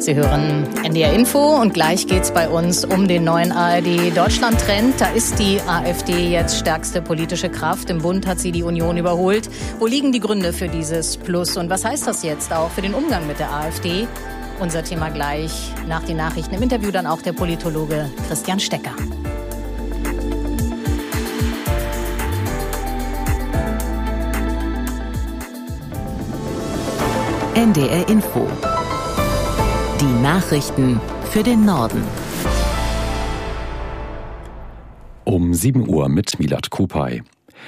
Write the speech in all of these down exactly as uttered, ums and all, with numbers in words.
Sie hören N D R Info und gleich geht's bei uns um den neuen A R D-Deutschland-Trend. Da ist die AfD jetzt stärkste politische Kraft. Im Bund hat sie die Union überholt. Wo liegen die Gründe für dieses Plus und was heißt das jetzt auch für den Umgang mit der AfD? Unser Thema gleich nach den Nachrichten. Im Interview dann auch der Politologe Christian Stecker. N D R Info. Die Nachrichten für den Norden. Um sieben Uhr mit Milad Kupay.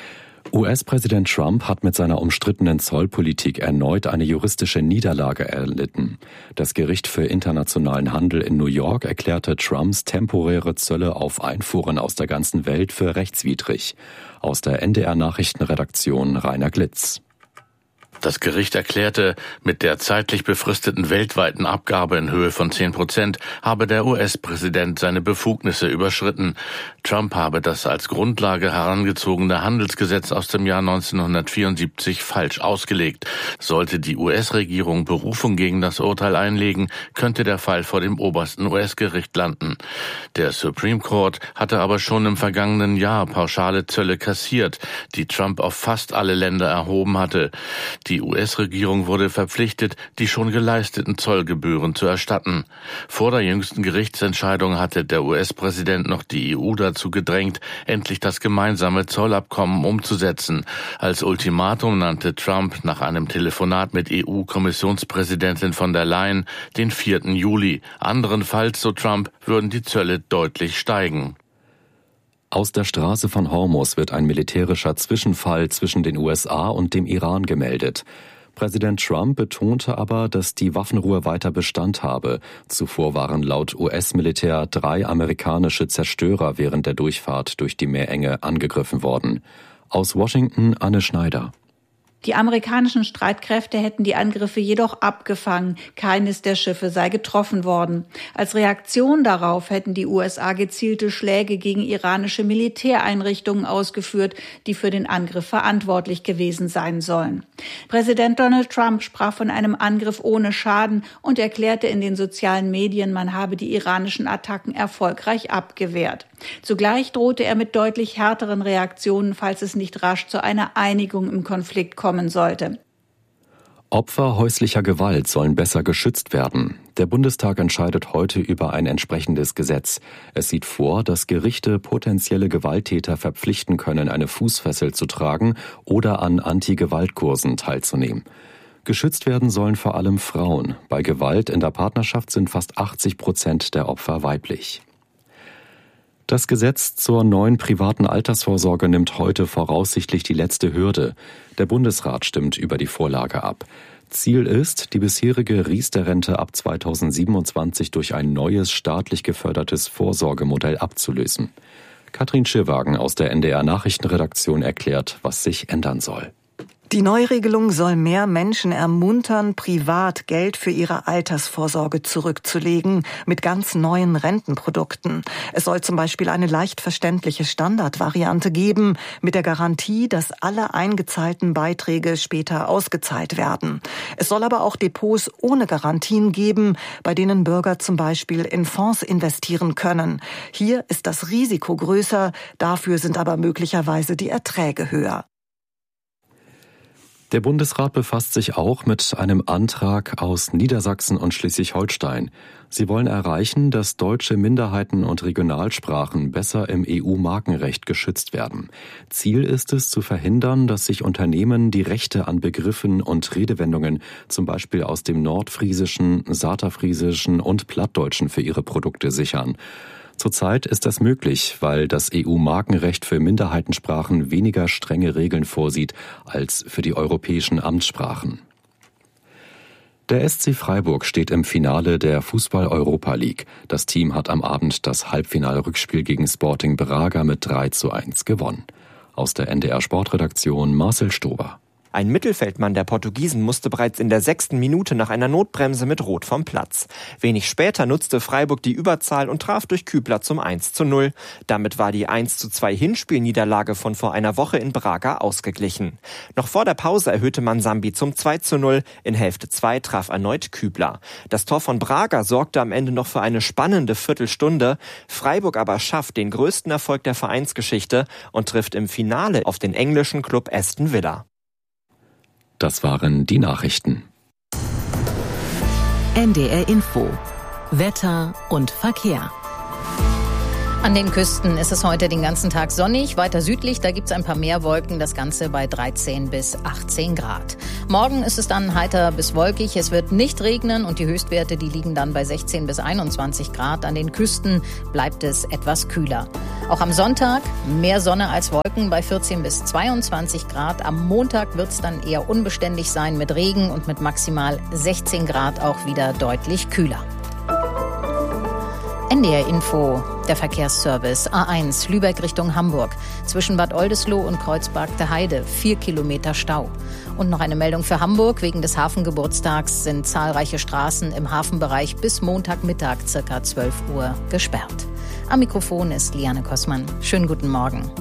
U S-Präsident Trump hat mit seiner umstrittenen Zollpolitik erneut eine juristische Niederlage erlitten. Das Gericht für internationalen Handel in New York erklärte Trumps temporäre Zölle auf Einfuhren aus der ganzen Welt für rechtswidrig. Aus der N D R-Nachrichtenredaktion Rainer Glitz. Das Gericht erklärte, mit der zeitlich befristeten weltweiten Abgabe in Höhe von zehn Prozent habe der U S-Präsident seine Befugnisse überschritten. Trump habe das als Grundlage herangezogene Handelsgesetz aus dem Jahr neunzehnhundertvierundsiebzig falsch ausgelegt. Sollte die U S-Regierung Berufung gegen das Urteil einlegen, könnte der Fall vor dem obersten U S-Gericht landen. Der Supreme Court hatte aber schon im vergangenen Jahr pauschale Zölle kassiert, die Trump auf fast alle Länder erhoben hatte. Die U S-Regierung wurde verpflichtet, die schon geleisteten Zollgebühren zu erstatten. Vor der jüngsten Gerichtsentscheidung hatte der U S-Präsident noch die E U dazu gedrängt, endlich das gemeinsame Zollabkommen umzusetzen. Als Ultimatum nannte Trump nach einem Telefonat mit E U-Kommissionspräsidentin von der Leyen den vierten Juli. Anderenfalls, so Trump, würden die Zölle deutlich steigen. Aus der Straße von Hormuz wird ein militärischer Zwischenfall zwischen den U S A und dem Iran gemeldet. Präsident Trump betonte aber, dass die Waffenruhe weiter Bestand habe. Zuvor waren laut U S-Militär drei amerikanische Zerstörer während der Durchfahrt durch die Meerenge angegriffen worden. Aus Washington Anne Schneider. Die amerikanischen Streitkräfte hätten die Angriffe jedoch abgefangen. Keines der Schiffe sei getroffen worden. Als Reaktion darauf hätten die U S A gezielte Schläge gegen iranische Militäreinrichtungen ausgeführt, die für den Angriff verantwortlich gewesen sein sollen. Präsident Donald Trump sprach von einem Angriff ohne Schaden und erklärte in den sozialen Medien, man habe die iranischen Attacken erfolgreich abgewehrt. Zugleich drohte er mit deutlich härteren Reaktionen, falls es nicht rasch zu einer Einigung im Konflikt kommen sollte. Opfer häuslicher Gewalt sollen besser geschützt werden. Der Bundestag entscheidet heute über ein entsprechendes Gesetz. Es sieht vor, dass Gerichte potenzielle Gewalttäter verpflichten können, eine Fußfessel zu tragen oder an Anti-Gewalt-Kursen teilzunehmen. Geschützt werden sollen vor allem Frauen. Bei Gewalt in der Partnerschaft sind fast achtzig Prozent der Opfer weiblich. Das Gesetz zur neuen privaten Altersvorsorge nimmt heute voraussichtlich die letzte Hürde. Der Bundesrat stimmt über die Vorlage ab. Ziel ist, die bisherige Riester-Rente ab zweitausendsiebenundzwanzig durch ein neues staatlich gefördertes Vorsorgemodell abzulösen. Katrin Schirwagen aus der N D R-Nachrichtenredaktion erklärt, was sich ändern soll. Die Neuregelung soll mehr Menschen ermuntern, privat Geld für ihre Altersvorsorge zurückzulegen mit ganz neuen Rentenprodukten. Es soll zum Beispiel eine leicht verständliche Standardvariante geben, mit der Garantie, dass alle eingezahlten Beiträge später ausgezahlt werden. Es soll aber auch Depots ohne Garantien geben, bei denen Bürger zum Beispiel in Fonds investieren können. Hier ist das Risiko größer, dafür sind aber möglicherweise die Erträge höher. Der Bundesrat befasst sich auch mit einem Antrag aus Niedersachsen und Schleswig-Holstein. Sie wollen erreichen, dass deutsche Minderheiten und Regionalsprachen besser im E U-Markenrecht geschützt werden. Ziel ist es, zu verhindern, dass sich Unternehmen die Rechte an Begriffen und Redewendungen, zum Beispiel aus dem Nordfriesischen, Saterfriesischen und Plattdeutschen, für ihre Produkte sichern. Zurzeit ist das möglich, weil das E U-Markenrecht für Minderheitensprachen weniger strenge Regeln vorsieht als für die europäischen Amtssprachen. Der S C Freiburg steht im Finale der Fußball-Europa League. Das Team hat am Abend das Halbfinalrückspiel gegen Sporting Braga mit drei zu eins gewonnen. Aus der N D R-Sportredaktion Marcel Stober. Ein Mittelfeldmann der Portugiesen musste bereits in der sechsten Minute nach einer Notbremse mit Rot vom Platz. Wenig später nutzte Freiburg die Überzahl und traf durch Kübler zum eins zu null. Damit war die eins zu zwei Hinspielniederlage von vor einer Woche in Braga ausgeglichen. Noch vor der Pause erhöhte man Sambi zum zwei zu null. In Hälfte zwei traf erneut Kübler. Das Tor von Braga sorgte am Ende noch für eine spannende Viertelstunde. Freiburg aber schafft den größten Erfolg der Vereinsgeschichte und trifft im Finale auf den englischen Club Aston Villa. Das waren die Nachrichten. N D R Info. Wetter und Verkehr. An den Küsten ist es heute den ganzen Tag sonnig. Weiter südlich, da gibt es ein paar mehr Wolken. Das Ganze bei dreizehn bis achtzehn Grad. Morgen ist es dann heiter bis wolkig. Es wird nicht regnen und die Höchstwerte, die liegen dann bei sechzehn bis einundzwanzig Grad. An den Küsten bleibt es etwas kühler. Auch am Sonntag mehr Sonne als Wolken bei vierzehn bis zweiundzwanzig Grad. Am Montag wird es dann eher unbeständig sein mit Regen und mit maximal sechzehn Grad auch wieder deutlich kühler. N D R Info, der Verkehrsservice A eins Lübeck Richtung Hamburg. Zwischen Bad Oldesloe und Kreuzberg der Heide, vier Kilometer Stau. Und noch eine Meldung für Hamburg. Wegen des Hafengeburtstags sind zahlreiche Straßen im Hafenbereich bis Montagmittag circa zwölf Uhr gesperrt. Am Mikrofon ist Liane Kossmann. Schönen guten Morgen.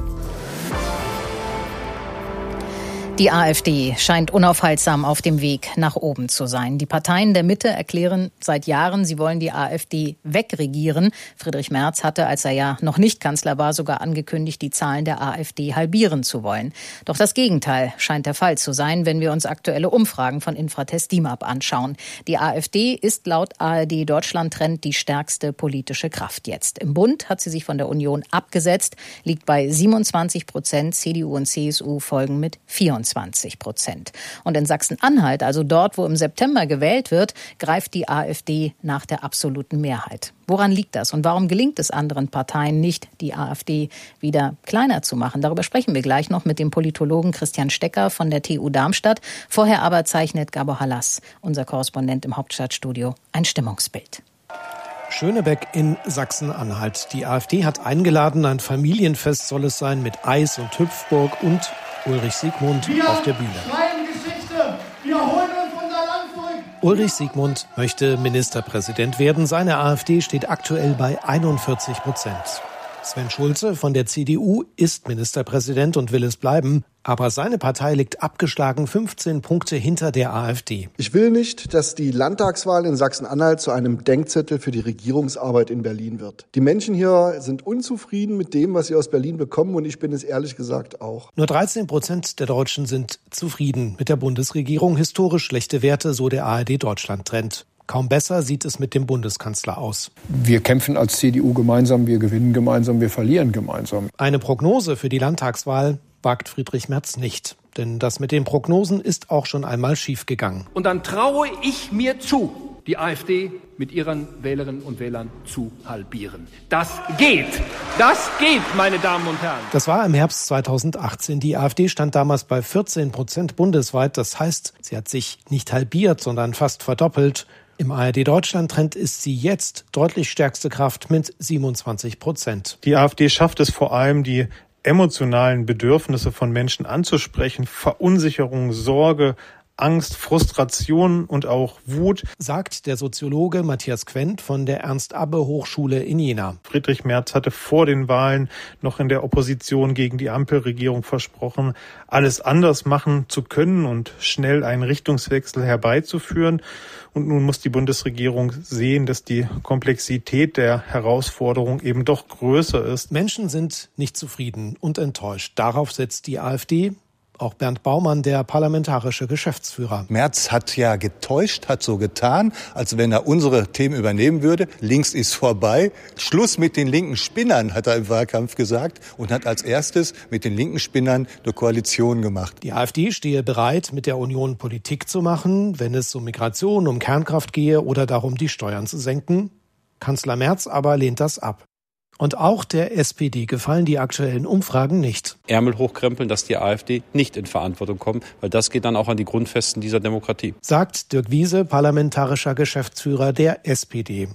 Die AfD scheint unaufhaltsam auf dem Weg nach oben zu sein. Die Parteien der Mitte erklären seit Jahren, sie wollen die AfD wegregieren. Friedrich Merz hatte, als er ja noch nicht Kanzler war, sogar angekündigt, die Zahlen der AfD halbieren zu wollen. Doch das Gegenteil scheint der Fall zu sein, wenn wir uns aktuelle Umfragen von Infratest DIMAP anschauen. Die AfD ist laut A R D Deutschland Trend die stärkste politische Kraft jetzt. Im Bund hat sie sich von der Union abgesetzt, liegt bei siebenundzwanzig Prozent, C D U und C S U folgen mit vierundzwanzig Prozent. Und in Sachsen-Anhalt, also dort, wo im September gewählt wird, greift die AfD nach der absoluten Mehrheit. Woran liegt das und warum gelingt es anderen Parteien nicht, die AfD wieder kleiner zu machen? Darüber sprechen wir gleich noch mit dem Politologen Christian Stecker von der T U Darmstadt. Vorher aber zeichnet Gabor Halas, unser Korrespondent im Hauptstadtstudio, ein Stimmungsbild. Schönebeck in Sachsen-Anhalt. Die AfD hat eingeladen, ein Familienfest soll es sein mit Eis und Hüpfburg und Ulrich Siegmund wir auf der Bühne. schreiben Geschichte. Wir holen uns unser Land zurück. Ulrich Siegmund möchte Ministerpräsident werden. Seine AfD steht aktuell bei einundvierzig Prozent. Sven Schulze von der C D U ist Ministerpräsident und will es bleiben. Aber seine Partei liegt abgeschlagen fünfzehn Punkte hinter der AfD. Ich will nicht, dass die Landtagswahl in Sachsen-Anhalt zu einem Denkzettel für die Regierungsarbeit in Berlin wird. Die Menschen hier sind unzufrieden mit dem, was sie aus Berlin bekommen, und ich bin es ehrlich gesagt auch. Nur dreizehn Prozent der Deutschen sind zufrieden mit der Bundesregierung. Historisch schlechte Werte, so der A R D Deutschland Trend. Kaum besser sieht es mit dem Bundeskanzler aus. Wir kämpfen als C D U gemeinsam, wir gewinnen gemeinsam, wir verlieren gemeinsam. Eine Prognose für die Landtagswahl wagt Friedrich Merz nicht. Denn das mit den Prognosen ist auch schon einmal schiefgegangen. Und dann traue ich mir zu, die AfD mit ihren Wählerinnen und Wählern zu halbieren. Das geht. Das geht, meine Damen und Herren. Das war im Herbst zweitausendachtzehn. Die AfD stand damals bei vierzehn Prozent bundesweit. Das heißt, sie hat sich nicht halbiert, sondern fast verdoppelt. Im A R D Deutschland-Trend ist sie jetzt deutlich stärkste Kraft mit siebenundzwanzig Prozent. Die AfD schafft es vor allem, die emotionalen Bedürfnisse von Menschen anzusprechen, Verunsicherung, Sorge, Angst, Frustration und auch Wut, sagt der Soziologe Matthias Quent von der Ernst-Abbe-Hochschule in Jena. Friedrich Merz hatte vor den Wahlen noch in der Opposition gegen die Ampelregierung versprochen, alles anders machen zu können und schnell einen Richtungswechsel herbeizuführen. Und nun muss die Bundesregierung sehen, dass die Komplexität der Herausforderung eben doch größer ist. Menschen sind nicht zufrieden und enttäuscht. Darauf setzt die AfD. Auch Bernd Baumann, der parlamentarische Geschäftsführer. Merz hat ja getäuscht, hat so getan, als wenn er unsere Themen übernehmen würde. Links ist vorbei. Schluss mit den linken Spinnern, hat er im Wahlkampf gesagt, und hat als erstes mit den linken Spinnern eine Koalition gemacht. Die AfD stehe bereit, mit der Union Politik zu machen, wenn es um Migration, um Kernkraft gehe oder darum, die Steuern zu senken. Kanzler Merz aber lehnt das ab. Und auch der S P D gefallen die aktuellen Umfragen nicht. Ärmel hochkrempeln, dass die AfD nicht in Verantwortung kommt, weil das geht dann auch an die Grundfesten dieser Demokratie. Sagt Dirk Wiese, parlamentarischer Geschäftsführer der S P D.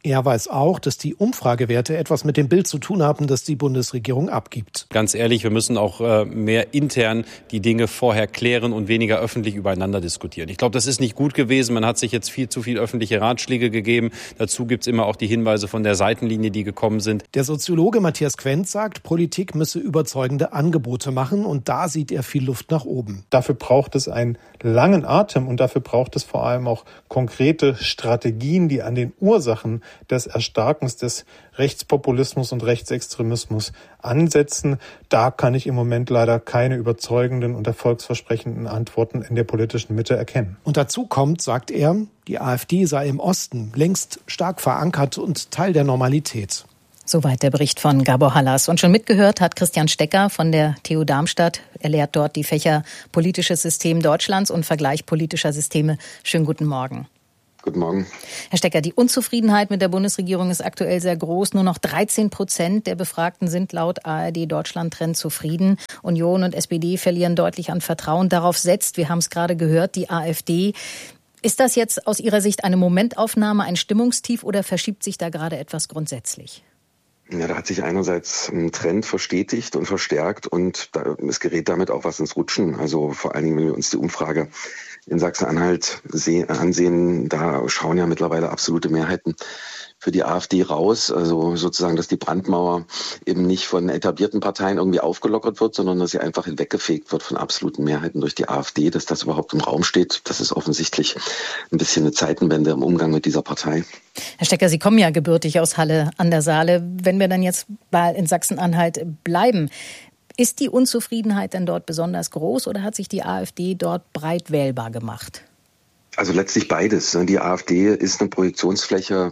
Er weiß auch, dass die Umfragewerte etwas mit dem Bild zu tun haben, das die Bundesregierung abgibt. Ganz ehrlich, wir müssen auch äh, mehr intern die Dinge vorher klären und weniger öffentlich übereinander diskutieren. Ich glaube, das ist nicht gut gewesen. Man hat sich jetzt viel zu viel öffentliche Ratschläge gegeben. Dazu gibt es immer auch die Hinweise von der Seitenlinie, die gekommen sind. Der Soziologe Matthias Quent sagt, Politik müsse überzeugende Angebote machen und da sieht er viel Luft nach oben. Dafür braucht es einen langen Atem und dafür braucht es vor allem auch konkrete Strategien, die an den Ursachen des Erstarkens des Rechtspopulismus und Rechtsextremismus ansetzen. Da kann ich im Moment leider keine überzeugenden und erfolgsversprechenden Antworten in der politischen Mitte erkennen. Und dazu kommt, sagt er, die AfD sei im Osten längst stark verankert und Teil der Normalität. Soweit der Bericht von Gabor Hallas. Und schon mitgehört hat Christian Stecker von der T U Darmstadt. Er lehrt dort die Fächer Politisches System Deutschlands und Vergleich politischer Systeme. Schönen guten Morgen. Guten Morgen. Herr Stecker, die Unzufriedenheit mit der Bundesregierung ist aktuell sehr groß. Nur noch dreizehn Prozent der Befragten sind laut A R D Deutschland-Trend zufrieden. Union und S P D verlieren deutlich an Vertrauen. Darauf setzt, wir haben es gerade gehört, die AfD. Ist das jetzt aus Ihrer Sicht eine Momentaufnahme, ein Stimmungstief oder verschiebt sich da gerade etwas grundsätzlich? Ja, da hat sich einerseits ein Trend verstetigt und verstärkt und da, es gerät damit auch was ins Rutschen. Also vor allen Dingen, wenn wir uns die Umfrage in Sachsen-Anhalt seh- ansehen, da schauen ja mittlerweile absolute Mehrheiten für die AfD raus. Also sozusagen, dass die Brandmauer eben nicht von etablierten Parteien irgendwie aufgelockert wird, sondern dass sie einfach hinweggefegt wird von absoluten Mehrheiten durch die AfD. Dass das überhaupt im Raum steht, das ist offensichtlich ein bisschen eine Zeitenwende im Umgang mit dieser Partei. Herr Stecker, Sie kommen ja gebürtig aus Halle an der Saale. Wenn wir dann jetzt mal in Sachsen-Anhalt bleiben, ist die Unzufriedenheit denn dort besonders groß oder hat sich die AfD dort breit wählbar gemacht? Also letztlich beides. Die AfD ist eine Projektionsfläche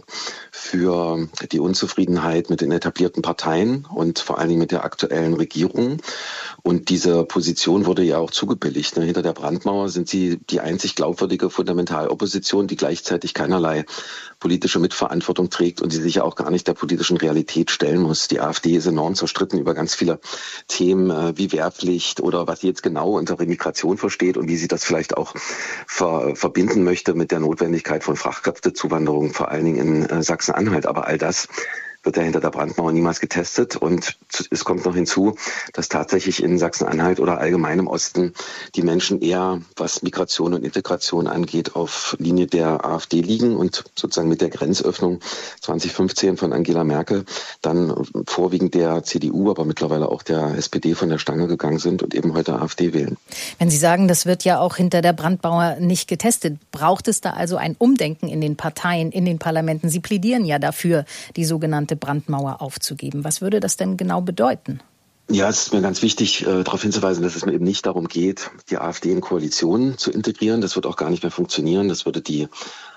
für die Unzufriedenheit mit den etablierten Parteien und vor allen Dingen mit der aktuellen Regierung. Und diese Position wurde ja auch zugebilligt. Hinter der Brandmauer sind sie die einzig glaubwürdige Fundamentalopposition, die gleichzeitig keinerlei politische Mitverantwortung trägt und die sich ja auch gar nicht der politischen Realität stellen muss. Die AfD ist enorm zerstritten über ganz viele Themen wie Wehrpflicht oder was sie jetzt genau unter Remigration versteht und wie sie das vielleicht auch ver- verbinden möchte mit der Notwendigkeit von Fachkräftezuwanderung, vor allen Dingen in Sachsen-Anhalt. Aber all das wird ja hinter der Brandmauer niemals getestet. Und es kommt noch hinzu, dass tatsächlich in Sachsen-Anhalt oder allgemein im Osten die Menschen eher, was Migration und Integration angeht, auf Linie der AfD liegen und sozusagen mit der Grenzöffnung zwanzig fünfzehn von Angela Merkel dann vorwiegend der C D U, aber mittlerweile auch der S P D von der Stange gegangen sind und eben heute AfD wählen. Wenn Sie sagen, das wird ja auch hinter der Brandmauer nicht getestet, braucht es da also ein Umdenken in den Parteien, in den Parlamenten? Sie plädieren ja dafür, die sogenannte Brandmauer aufzugeben. Was würde das denn genau bedeuten? Ja, es ist mir ganz wichtig, äh, darauf hinzuweisen, dass es mir eben nicht darum geht, die AfD in Koalitionen zu integrieren. Das wird auch gar nicht mehr funktionieren. Das würde die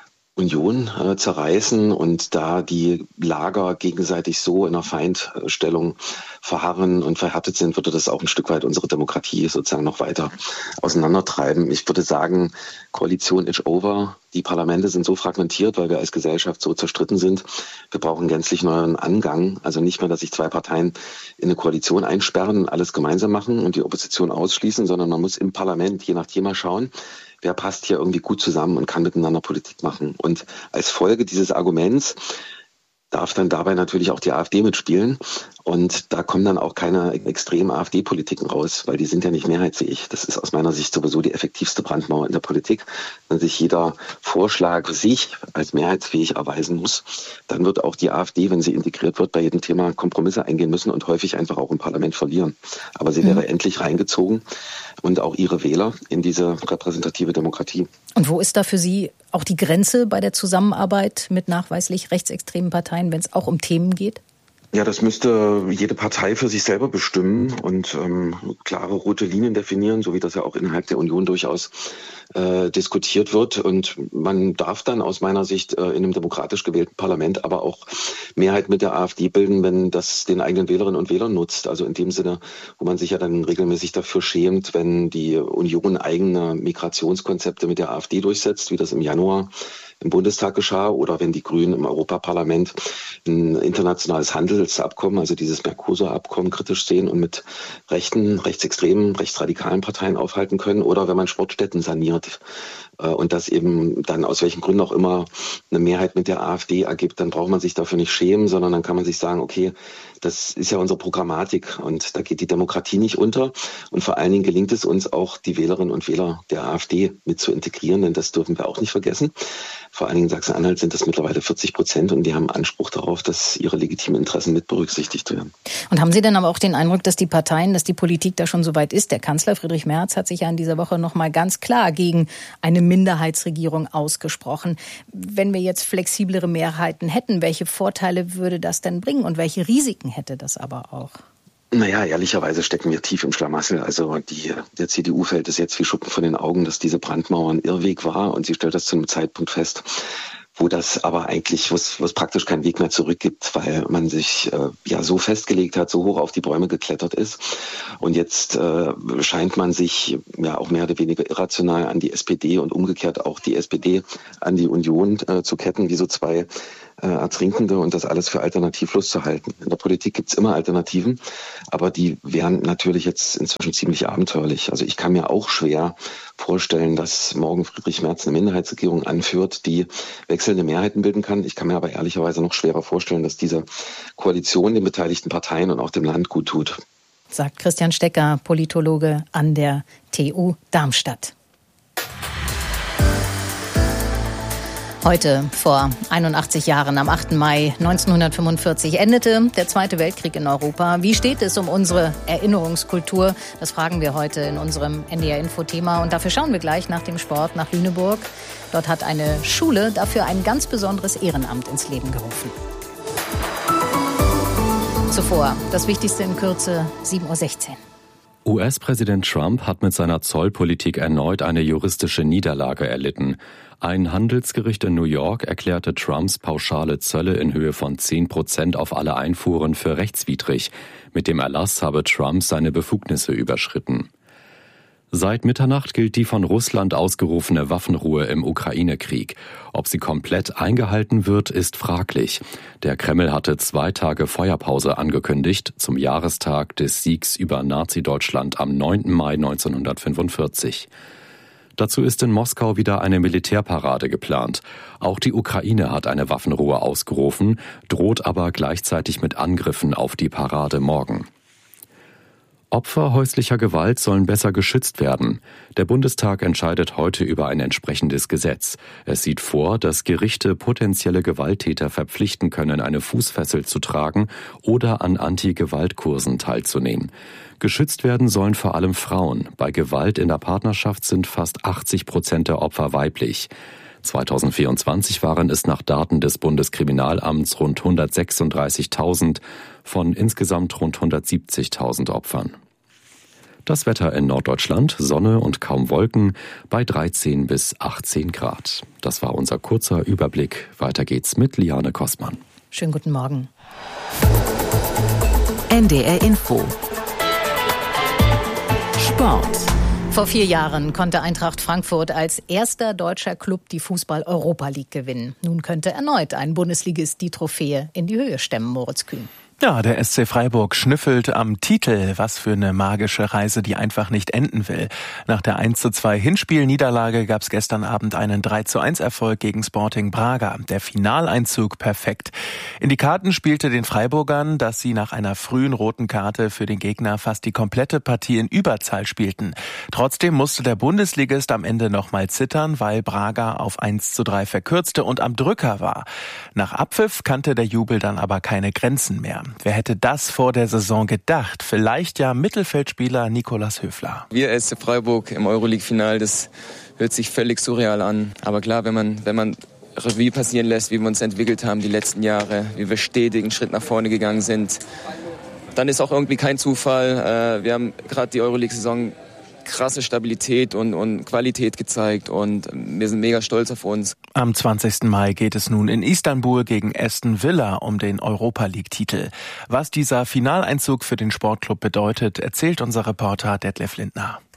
Union äh, zerreißen und da die Lager gegenseitig so in einer Feindstellung verharren und verhärtet sind, würde das auch ein Stück weit unsere Demokratie sozusagen noch weiter auseinandertreiben. Ich würde sagen, Koalition is over. Die Parlamente sind so fragmentiert, weil wir als Gesellschaft so zerstritten sind. Wir brauchen einen gänzlich neuen Angang. Also nicht mehr, dass sich zwei Parteien in eine Koalition einsperren und alles gemeinsam machen und die Opposition ausschließen, sondern man muss im Parlament je nach Thema schauen, wer passt hier irgendwie gut zusammen und kann miteinander Politik machen. Und als Folge dieses Arguments darf dann dabei natürlich auch die AfD mitspielen. Und da kommen dann auch keine extremen AfD-Politiken raus, weil die sind ja nicht mehrheitsfähig. Das ist aus meiner Sicht sowieso die effektivste Brandmauer in der Politik. Wenn sich jeder Vorschlag für sich als mehrheitsfähig erweisen muss, dann wird auch die AfD, wenn sie integriert wird, bei jedem Thema Kompromisse eingehen müssen und häufig einfach auch im Parlament verlieren. Aber sie wäre mhm. endlich reingezogen und auch ihre Wähler in diese repräsentative Demokratie. Und wo ist da für Sie auch die Grenze bei der Zusammenarbeit mit nachweislich rechtsextremen Parteien, wenn es auch um Themen geht? Ja, das müsste jede Partei für sich selber bestimmen und ähm, klare rote Linien definieren, so wie das ja auch innerhalb der Union durchaus äh, diskutiert wird. Und man darf dann aus meiner Sicht äh, in einem demokratisch gewählten Parlament aber auch Mehrheit mit der AfD bilden, wenn das den eigenen Wählerinnen und Wählern nutzt. Also in dem Sinne, wo man sich ja dann regelmäßig dafür schämt, wenn die Union eigene Migrationskonzepte mit der AfD durchsetzt, wie das im Januar im Bundestag geschah oder wenn die Grünen im Europaparlament ein internationales Handelsabkommen, also dieses Mercosur-Abkommen, kritisch sehen und mit rechten, rechtsextremen, rechtsradikalen Parteien aufhalten können oder wenn man Sportstätten saniert und das eben dann aus welchen Gründen auch immer eine Mehrheit mit der AfD ergibt, dann braucht man sich dafür nicht schämen, sondern dann kann man sich sagen, okay, das ist ja unsere Programmatik und da geht die Demokratie nicht unter und vor allen Dingen gelingt es uns auch, die Wählerinnen und Wähler der AfD mit zu integrieren, denn das dürfen wir auch nicht vergessen. Vor allen Dingen in Sachsen-Anhalt sind das mittlerweile vierzig Prozent und die haben Anspruch darauf, dass ihre legitimen Interessen mit berücksichtigt werden. Und haben Sie denn aber auch den Eindruck, dass die Parteien, dass die Politik da schon so weit ist? Der Kanzler Friedrich Merz hat sich ja in dieser Woche noch mal ganz klar gegen eine Minderheitsregierung ausgesprochen. Wenn wir jetzt flexiblere Mehrheiten hätten, welche Vorteile würde das denn bringen und welche Risiken hätte das aber auch? Naja, ehrlicherweise stecken wir tief im Schlamassel. Also die, der C D U fällt es jetzt wie Schuppen von den Augen, dass diese Brandmauer ein Irrweg war und sie stellt das zu einem Zeitpunkt fest, wo das aber eigentlich, wo es, wo es praktisch keinen Weg mehr zurück gibt, weil man sich äh, ja so festgelegt hat, so hoch auf die Bäume geklettert ist. Und jetzt äh, scheint man sich ja auch mehr oder weniger irrational an die S P D und umgekehrt auch die S P D an die Union äh, zu ketten, wie so zwei äh, Ertrinkende und das alles für alternativlos zu halten. In der Politik gibt's immer Alternativen, aber die wären natürlich jetzt inzwischen ziemlich abenteuerlich. Also ich kann mir auch schwer vorstellen, dass morgen Friedrich Merz eine Minderheitsregierung anführt, die wechselnde Mehrheiten bilden kann. Ich kann mir aber ehrlicherweise noch schwerer vorstellen, dass diese Koalition den beteiligten Parteien und auch dem Land gut tut. Sagt Christian Stecker, Politologe an der T U Darmstadt. Heute, vor einundachtzig Jahren, am achten Mai neunzehnhundertfünfundvierzig, endete der Zweite Weltkrieg in Europa. Wie steht es um unsere Erinnerungskultur? Das fragen wir heute in unserem N D R-Info-Thema. Und dafür schauen wir gleich nach dem Sport nach Lüneburg. Dort hat eine Schule dafür ein ganz besonderes Ehrenamt ins Leben gerufen. Zuvor das Wichtigste in Kürze, sieben Uhr sechzehn. U S-Präsident Trump hat mit seiner Zollpolitik erneut eine juristische Niederlage erlitten. Ein Handelsgericht in New York erklärte Trumps pauschale Zölle in Höhe von zehn Prozent auf alle Einfuhren für rechtswidrig. Mit dem Erlass habe Trump seine Befugnisse überschritten. Seit Mitternacht gilt die von Russland ausgerufene Waffenruhe im Ukraine-Krieg. Ob sie komplett eingehalten wird, ist fraglich. Der Kreml hatte zwei Tage Feuerpause angekündigt zum Jahrestag des Siegs über Nazi-Deutschland am neunten Mai neunzehnhundertfünfundvierzig. Dazu ist in Moskau wieder eine Militärparade geplant. Auch die Ukraine hat eine Waffenruhe ausgerufen, droht aber gleichzeitig mit Angriffen auf die Parade morgen. Opfer häuslicher Gewalt sollen besser geschützt werden. Der Bundestag entscheidet heute über ein entsprechendes Gesetz. Es sieht vor, dass Gerichte potenzielle Gewalttäter verpflichten können, eine Fußfessel zu tragen oder an Anti-Gewalt-Kursen teilzunehmen. Geschützt werden sollen vor allem Frauen. Bei Gewalt in der Partnerschaft sind fast achtzig Prozent der Opfer weiblich. zweitausendvierundzwanzig waren es nach Daten des Bundeskriminalamts rund hundertsechsunddreißigtausend von insgesamt rund hundertsiebzigtausend Opfern. Das Wetter in Norddeutschland, Sonne und kaum Wolken bei dreizehn bis achtzehn Grad. Das war unser kurzer Überblick. Weiter geht's mit Liane Kostmann. Schönen guten Morgen. N D R Info. Sport. Vor vier Jahren konnte Eintracht Frankfurt als erster deutscher Klub die Fußball-Europa League gewinnen. Nun könnte erneut ein Bundesligist die Trophäe in die Höhe stemmen, Moritz Kühn. Ja, der S C Freiburg schnüffelt am Titel. Was für eine magische Reise, die einfach nicht enden will. Nach der eins zu zwei Hinspielniederlage gab es gestern Abend einen drei zu eins Erfolg gegen Sporting Braga. Der Finaleinzug perfekt. In die Karten spielte den Freiburgern, dass sie nach einer frühen roten Karte für den Gegner fast die komplette Partie in Überzahl spielten. Trotzdem musste der Bundesligist am Ende nochmal zittern, weil Braga auf eins zu drei verkürzte und am Drücker war. Nach Abpfiff kannte der Jubel dann aber keine Grenzen mehr. Wer hätte das vor der Saison gedacht? Vielleicht ja Mittelfeldspieler Nikolas Höfler. Wir S C Freiburg im Euroleague-Final, das hört sich völlig surreal an. Aber klar, wenn man, wenn man Revue passieren lässt, wie wir uns entwickelt haben die letzten Jahre, wie wir stetig einen Schritt nach vorne gegangen sind, dann ist auch irgendwie kein Zufall. Wir haben gerade die Euroleague-Saison krasse Stabilität und, und Qualität gezeigt und wir sind mega stolz auf uns. Am zwanzigsten Mai geht es nun in Istanbul gegen Aston Villa um den Europa-League-Titel. Was dieser Finaleinzug für den Sportclub bedeutet, erzählt unser Reporter Detlef Lindner.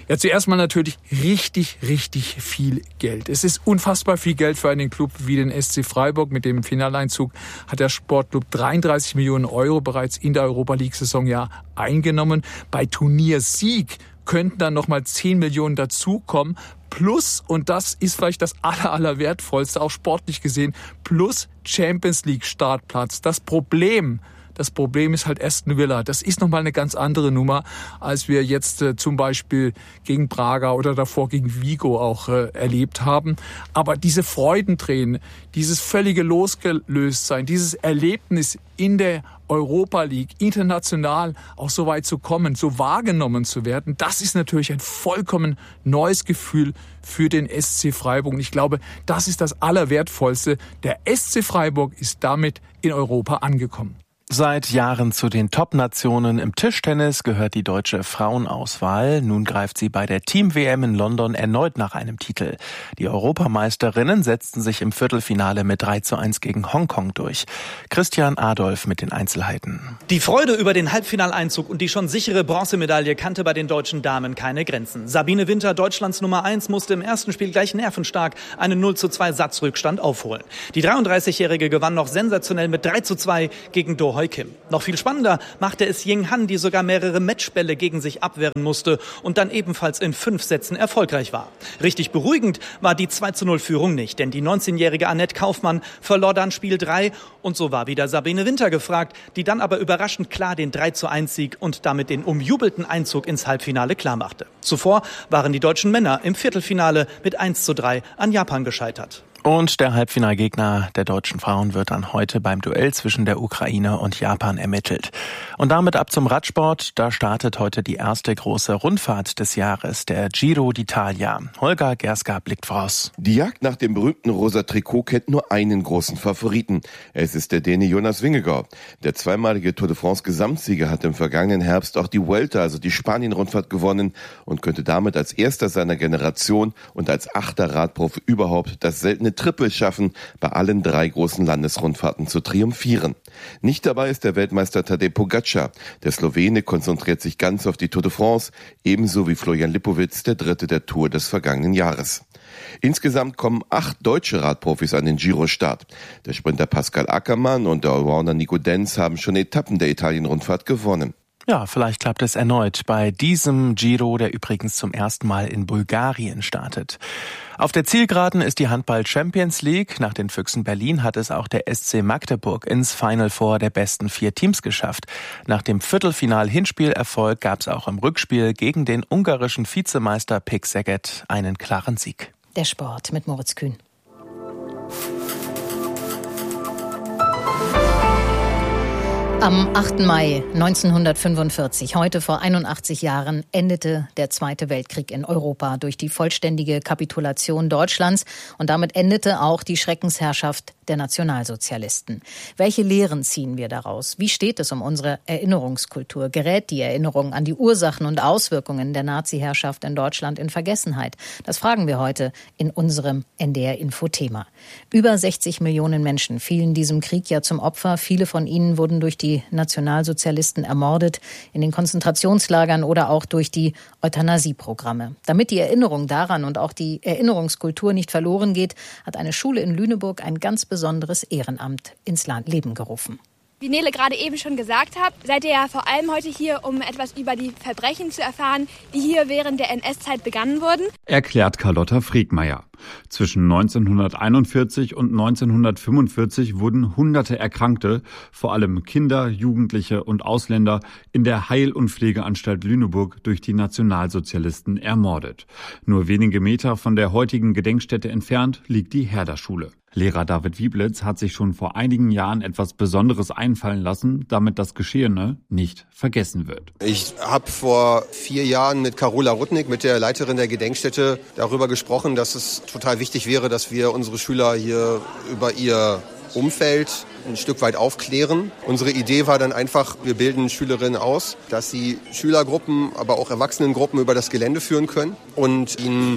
Ja, zuerst mal natürlich richtig, richtig viel Geld. Es ist unfassbar viel Geld für einen Club wie den S C Freiburg. Mit dem Finaleinzug hat der Sportclub dreiunddreißig Millionen Euro bereits in der Europa-League-Saison ja eingenommen. Bei Turniersieg könnten dann nochmal zehn Millionen dazukommen. Plus, und das ist vielleicht das aller, aller wertvollste, auch sportlich gesehen, plus Champions League Startplatz. Das Problem Das Problem ist halt Aston Villa. Das ist nochmal eine ganz andere Nummer, als wir jetzt äh, zum Beispiel gegen Braga oder davor gegen Vigo auch äh, erlebt haben. Aber diese Freudentränen, dieses völlige Losgelöstsein, dieses Erlebnis in der Europa League, international auch so weit zu kommen, so wahrgenommen zu werden, das ist natürlich ein vollkommen neues Gefühl für den S C Freiburg. Und ich glaube, das ist das Allerwertvollste. Der S C Freiburg ist damit in Europa angekommen. Seit Jahren zu den Top-Nationen im Tischtennis gehört die deutsche Frauenauswahl. Nun greift sie bei der Team-W M in London erneut nach einem Titel. Die Europameisterinnen setzten sich im Viertelfinale mit drei zu eins gegen Hongkong durch. Christian Adolf mit den Einzelheiten. Die Freude über den Halbfinaleinzug und die schon sichere Bronzemedaille kannte bei den deutschen Damen keine Grenzen. Sabine Winter, Deutschlands Nummer eins, musste im ersten Spiel gleich nervenstark einen null zu zwei Satzrückstand aufholen. Die dreiunddreißigjährige gewann noch sensationell mit drei zu zwei gegen Do Hoi Kim. Noch viel spannender machte es Ying Han, die sogar mehrere Matchbälle gegen sich abwehren musste und dann ebenfalls in fünf Sätzen erfolgreich war. Richtig beruhigend war die zwei zu null Führung nicht, denn die neunzehnjährige Annette Kaufmann verlor dann Spiel drei und so war wieder Sabine Winter gefragt, die dann aber überraschend klar den drei zu eins Sieg und damit den umjubelten Einzug ins Halbfinale klarmachte. Zuvor waren die deutschen Männer im Viertelfinale mit eins zu drei an Japan gescheitert. Und der Halbfinalgegner der deutschen Frauen wird dann heute beim Duell zwischen der Ukraine und Japan ermittelt. Und damit ab zum Radsport. Da startet heute die erste große Rundfahrt des Jahres, der Giro d'Italia. Holger Gerska blickt voraus. Die Jagd nach dem berühmten rosa Trikot kennt nur einen großen Favoriten. Es ist der Däne Jonas Vingegaard. Der zweimalige Tour de France Gesamtsieger hat im vergangenen Herbst auch die Vuelta, also die Spanien-Rundfahrt, gewonnen und könnte damit als erster seiner Generation und als achter Radprofi überhaupt das seltene Triple schaffen, bei allen drei großen Landesrundfahrten zu triumphieren. Nicht dabei ist der Weltmeister Tadej Pogačar. Der Slowene konzentriert sich ganz auf die Tour de France, ebenso wie Florian Lipowitz, der Dritte der Tour des vergangenen Jahres. Insgesamt kommen acht deutsche Radprofis an den Giro-Start. Der Sprinter Pascal Ackermann und der Allrounder Nico Denz haben schon Etappen der Italien-Rundfahrt gewonnen. Ja, vielleicht klappt es erneut bei diesem Giro, der übrigens zum ersten Mal in Bulgarien startet. Auf der Zielgeraden ist die Handball-Champions League. Nach den Füchsen Berlin hat es auch der S C Magdeburg ins Final Four der besten vier Teams geschafft. Nach dem Viertelfinal-Hinspielerfolg gab es auch im Rückspiel gegen den ungarischen Vizemeister Pick Szeged einen klaren Sieg. Der Sport mit Moritz Kühn. Am achten Mai neunzehnhundertfünfundvierzig, heute vor einundachtzig Jahren, endete der Zweite Weltkrieg in Europa durch die vollständige Kapitulation Deutschlands und damit endete auch die Schreckensherrschaft der Nationalsozialisten. Welche Lehren ziehen wir daraus? Wie steht es um unsere Erinnerungskultur? Gerät die Erinnerung an die Ursachen und Auswirkungen der Nazi-Herrschaft in Deutschland in Vergessenheit? Das fragen wir heute in unserem N D R-Info-Thema. Über sechzig Millionen Menschen fielen diesem Krieg ja zum Opfer. Viele von ihnen wurden durch die Nationalsozialisten ermordet, in den Konzentrationslagern oder auch durch die Euthanasieprogramme. Damit die Erinnerung daran und auch die Erinnerungskultur nicht verloren geht, hat eine Schule in Lüneburg ein ganz besonderes Ehrenamt ins Leben gerufen. Wie Nele gerade eben schon gesagt hat, seid ihr ja vor allem heute hier, um etwas über die Verbrechen zu erfahren, die hier während der N S-Zeit begangen wurden. Erklärt Carlotta Friedmeier. Zwischen neunzehnhunderteinundvierzig und neunzehnhundertfünfundvierzig wurden hunderte Erkrankte, vor allem Kinder, Jugendliche und Ausländer, in der Heil- und Pflegeanstalt Lüneburg durch die Nationalsozialisten ermordet. Nur wenige Meter von der heutigen Gedenkstätte entfernt liegt die Herder-Schule. Lehrer David Wieblitz hat sich schon vor einigen Jahren etwas Besonderes einfallen lassen, damit das Geschehene nicht vergessen wird. Ich habe vor vier Jahren mit Carola Rudnick, mit der Leiterin der Gedenkstätte, darüber gesprochen, dass es total wichtig wäre, dass wir unsere Schüler hier über ihr Umfeld ein Stück weit aufklären. Unsere Idee war dann einfach, wir bilden Schülerinnen aus, dass sie Schülergruppen, aber auch Erwachsenengruppen über das Gelände führen können und ihnen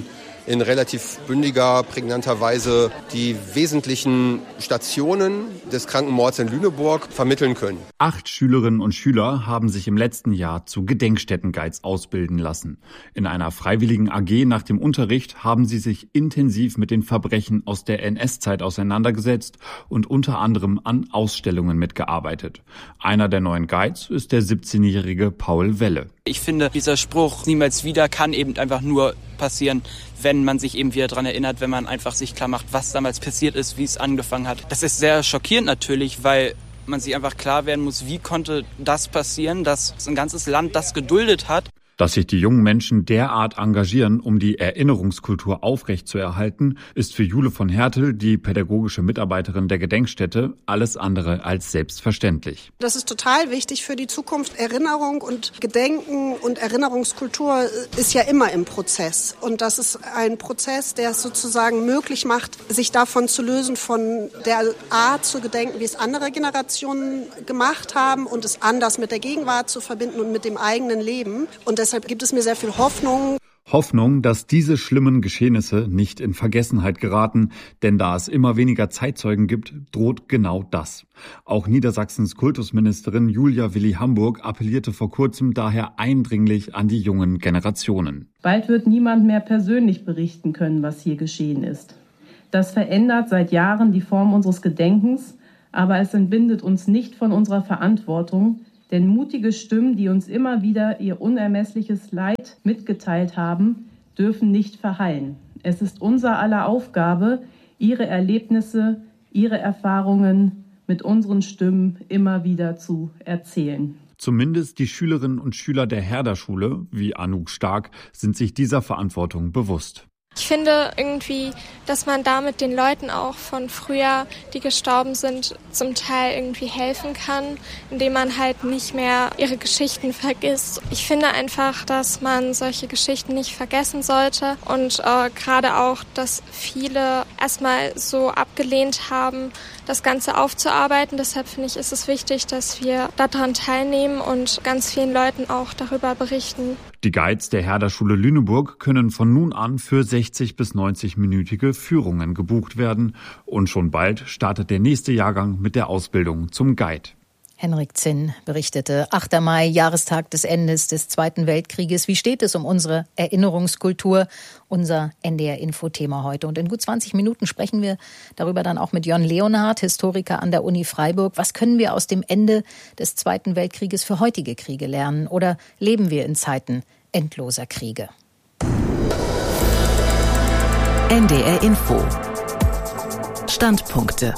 in relativ bündiger, prägnanter Weise die wesentlichen Stationen des Krankenmords in Lüneburg vermitteln können. Acht Schülerinnen und Schüler haben sich im letzten Jahr zu Gedenkstättenguides ausbilden lassen. In einer freiwilligen A G nach dem Unterricht haben sie sich intensiv mit den Verbrechen aus der N S-Zeit auseinandergesetzt und unter anderem an Ausstellungen mitgearbeitet. Einer der neuen Guides ist der siebzehnjährige Paul Welle. Ich finde, dieser Spruch niemals wieder kann eben einfach nur passieren, wenn man sich eben wieder daran erinnert, wenn man einfach sich klar macht, was damals passiert ist, wie es angefangen hat. Das ist sehr schockierend natürlich, weil man sich einfach klar werden muss, wie konnte das passieren, dass ein ganzes Land das geduldet hat. Dass sich die jungen Menschen derart engagieren, um die Erinnerungskultur aufrechtzuerhalten, ist für Jule von Hertel, die pädagogische Mitarbeiterin der Gedenkstätte, alles andere als selbstverständlich. Das ist total wichtig für die Zukunft. Erinnerung und Gedenken und Erinnerungskultur ist ja immer im Prozess. Und das ist ein Prozess, der es sozusagen möglich macht, sich davon zu lösen, von der Art zu gedenken, wie es andere Generationen gemacht haben und es anders mit der Gegenwart zu verbinden und mit dem eigenen Leben. Und deshalb gibt es mir sehr viel Hoffnung. Hoffnung, dass diese schlimmen Geschehnisse nicht in Vergessenheit geraten, denn da es immer weniger Zeitzeugen gibt, droht genau das. Auch Niedersachsens Kultusministerin Julia Willi-Hamburg appellierte vor kurzem daher eindringlich an die jungen Generationen. Bald wird niemand mehr persönlich berichten können, was hier geschehen ist. Das verändert seit Jahren die Form unseres Gedenkens, aber es entbindet uns nicht von unserer Verantwortung. Denn mutige Stimmen, die uns immer wieder ihr unermessliches Leid mitgeteilt haben, dürfen nicht verhallen. Es ist unser aller Aufgabe, ihre Erlebnisse, ihre Erfahrungen mit unseren Stimmen immer wieder zu erzählen. Zumindest die Schülerinnen und Schüler der Herder-Schule, wie Anouk Stark, sind sich dieser Verantwortung bewusst. Ich finde irgendwie, dass man damit den Leuten auch von früher, die gestorben sind, zum Teil irgendwie helfen kann, indem man halt nicht mehr ihre Geschichten vergisst. Ich finde einfach, dass man solche Geschichten nicht vergessen sollte und äh, gerade auch, dass viele erstmal so abgelehnt haben, das Ganze aufzuarbeiten. Deshalb finde ich, ist es wichtig, dass wir daran teilnehmen und ganz vielen Leuten auch darüber berichten. Die Guides der Herder-Schule Lüneburg können von nun an für sechzig bis neunzig-minütige Führungen gebucht werden. Und schon bald startet der nächste Jahrgang mit der Ausbildung zum Guide. Henrik Zinn berichtete, achter Mai, Jahrestag des Endes des Zweiten Weltkrieges. Wie steht es um unsere Erinnerungskultur? Unser N D R-Info-Thema heute. Und in gut zwanzig Minuten sprechen wir darüber dann auch mit Jörn Leonhardt, Historiker an der Uni Freiburg. Was können wir aus dem Ende des Zweiten Weltkrieges für heutige Kriege lernen? Oder leben wir in Zeiten endloser Kriege? N D R-Info. Standpunkte.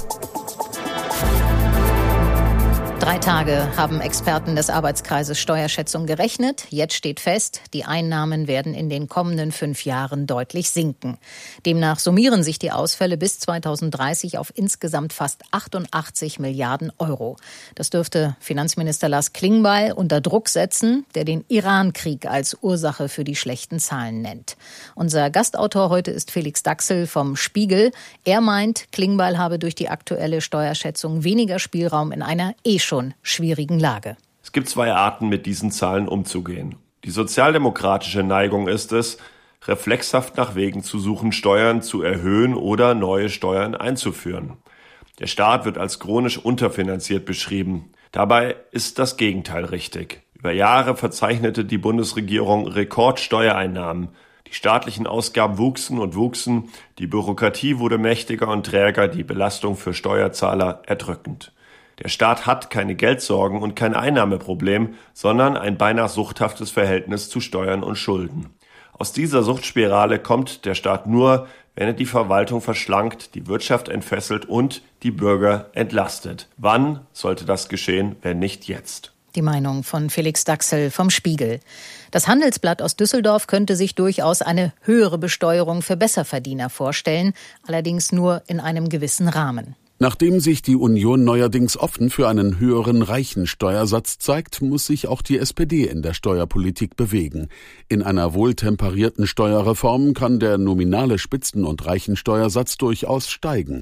Drei Tage haben Experten des Arbeitskreises Steuerschätzung gerechnet. Jetzt steht fest, die Einnahmen werden in den kommenden fünf Jahren deutlich sinken. Demnach summieren sich die Ausfälle bis zweitausenddreißig auf insgesamt fast achtundachtzig Milliarden Euro. Das dürfte Finanzminister Lars Klingbeil unter Druck setzen, der den Iran-Krieg als Ursache für die schlechten Zahlen nennt. Unser Gastautor heute ist Felix Daxel vom Spiegel. Er meint, Klingbeil habe durch die aktuelle Steuerschätzung weniger Spielraum in einer eh schon schwierigen Lage. Es gibt zwei Arten, mit diesen Zahlen umzugehen. Die sozialdemokratische Neigung ist es, reflexhaft nach Wegen zu suchen, Steuern zu erhöhen oder neue Steuern einzuführen. Der Staat wird als chronisch unterfinanziert beschrieben. Dabei ist das Gegenteil richtig. Über Jahre verzeichnete die Bundesregierung Rekordsteuereinnahmen. Die staatlichen Ausgaben wuchsen und wuchsen, die Bürokratie wurde mächtiger und träger, die Belastung für Steuerzahler erdrückend. Der Staat hat keine Geldsorgen und kein Einnahmeproblem, sondern ein beinahe suchthaftes Verhältnis zu Steuern und Schulden. Aus dieser Suchtspirale kommt der Staat nur, wenn er die Verwaltung verschlankt, die Wirtschaft entfesselt und die Bürger entlastet. Wann sollte das geschehen, wenn nicht jetzt? Die Meinung von Felix Daxel vom Spiegel. Das Handelsblatt aus Düsseldorf könnte sich durchaus eine höhere Besteuerung für Besserverdiener vorstellen, allerdings nur in einem gewissen Rahmen. Nachdem sich die Union neuerdings offen für einen höheren Reichensteuersatz zeigt, muss sich auch die S P D in der Steuerpolitik bewegen. In einer wohltemperierten Steuerreform kann der nominale Spitzen- und Reichensteuersatz durchaus steigen.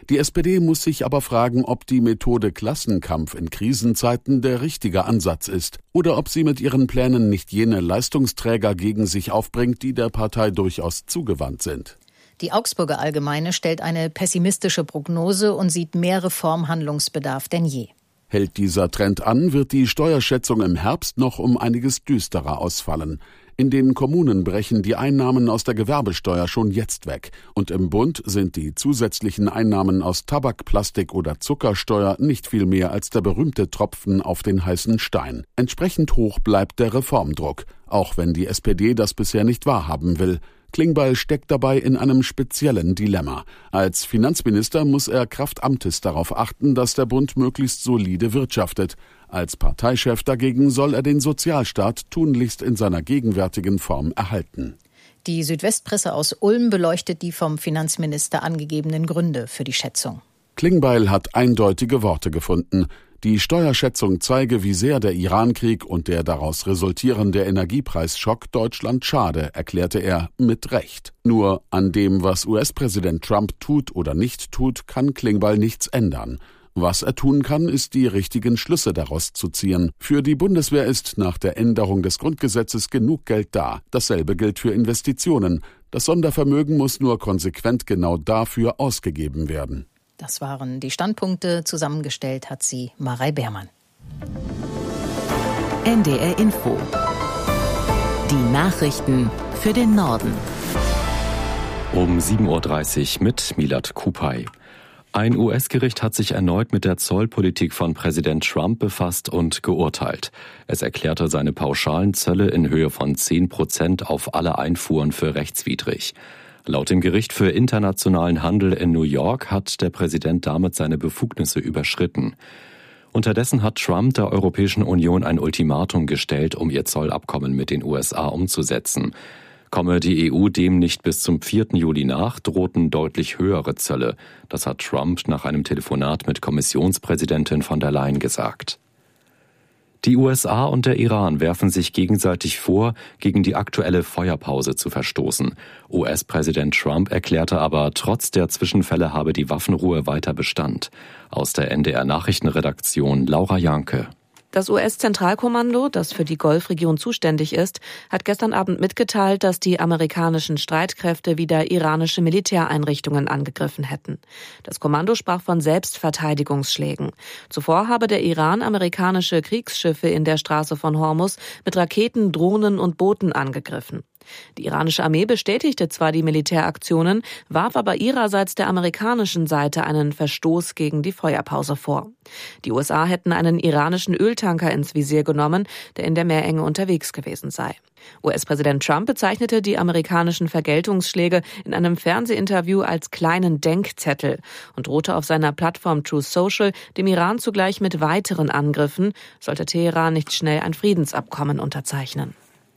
Die S P D muss sich aber fragen, ob die Methode Klassenkampf in Krisenzeiten der richtige Ansatz ist oder ob sie mit ihren Plänen nicht jene Leistungsträger gegen sich aufbringt, die der Partei durchaus zugewandt sind. Die Augsburger Allgemeine stellt eine pessimistische Prognose und sieht mehr Reformhandlungsbedarf denn je. Hält dieser Trend an, wird die Steuerschätzung im Herbst noch um einiges düsterer ausfallen. In den Kommunen brechen die Einnahmen aus der Gewerbesteuer schon jetzt weg. Und im Bund sind die zusätzlichen Einnahmen aus Tabak-, Plastik- oder Zuckersteuer nicht viel mehr als der berühmte Tropfen auf den heißen Stein. Entsprechend hoch bleibt der Reformdruck, auch wenn die S P D das bisher nicht wahrhaben will. Klingbeil steckt dabei in einem speziellen Dilemma. Als Finanzminister muss er kraft Amtes darauf achten, dass der Bund möglichst solide wirtschaftet. Als Parteichef dagegen soll er den Sozialstaat tunlichst in seiner gegenwärtigen Form erhalten. Die Südwestpresse aus Ulm beleuchtet die vom Finanzminister angegebenen Gründe für die Schätzung. Klingbeil hat eindeutige Worte gefunden. Die Steuerschätzung zeige, wie sehr der Irankrieg und der daraus resultierende Energiepreisschock Deutschland schade, erklärte er mit Recht. Nur an dem, was U S-Präsident Trump tut oder nicht tut, kann Klingbeil nichts ändern. Was er tun kann, ist, die richtigen Schlüsse daraus zu ziehen. Für die Bundeswehr ist nach der Änderung des Grundgesetzes genug Geld da. Dasselbe gilt für Investitionen. Das Sondervermögen muss nur konsequent genau dafür ausgegeben werden. Das waren die Standpunkte. Zusammengestellt hat sie Marei Beermann. N D R Info. Die Nachrichten für den Norden. Um sieben Uhr dreißig mit Milad Kupay. Ein U S-Gericht hat sich erneut mit der Zollpolitik von Präsident Trump befasst und geurteilt. Es erklärte seine pauschalen Zölle in Höhe von zehn Prozent auf alle Einfuhren für rechtswidrig. Laut dem Gericht für internationalen Handel in New York hat der Präsident damit seine Befugnisse überschritten. Unterdessen hat Trump der Europäischen Union ein Ultimatum gestellt, um ihr Zollabkommen mit den U S A umzusetzen. Komme die E U dem nicht bis zum vierten Juli nach, drohten deutlich höhere Zölle. Das hat Trump nach einem Telefonat mit Kommissionspräsidentin von der Leyen gesagt. Die U S A und der Iran werfen sich gegenseitig vor, gegen die aktuelle Feuerpause zu verstoßen. U S-Präsident Trump erklärte aber, trotz der Zwischenfälle habe die Waffenruhe weiter Bestand. Aus der N D R-Nachrichtenredaktion Laura Janke. Das U S-Zentralkommando, das für die Golfregion zuständig ist, hat gestern Abend mitgeteilt, dass die amerikanischen Streitkräfte wieder iranische Militäreinrichtungen angegriffen hätten. Das Kommando sprach von Selbstverteidigungsschlägen. Zuvor habe der Iran amerikanische Kriegsschiffe in der Straße von Hormuz mit Raketen, Drohnen und Booten angegriffen. Die iranische Armee bestätigte zwar die Militäraktionen, warf aber ihrerseits der amerikanischen Seite einen Verstoß gegen die Feuerpause vor. Die U S A hätten einen iranischen Öltanker ins Visier genommen, der in der Meerenge unterwegs gewesen sei. U S-Präsident Trump bezeichnete die amerikanischen Vergeltungsschläge in einem Fernsehinterview als kleinen Denkzettel und drohte auf seiner Plattform Truth Social dem Iran zugleich mit weiteren Angriffen, sollte Teheran nicht schnell ein Friedensabkommen unterzeichnen.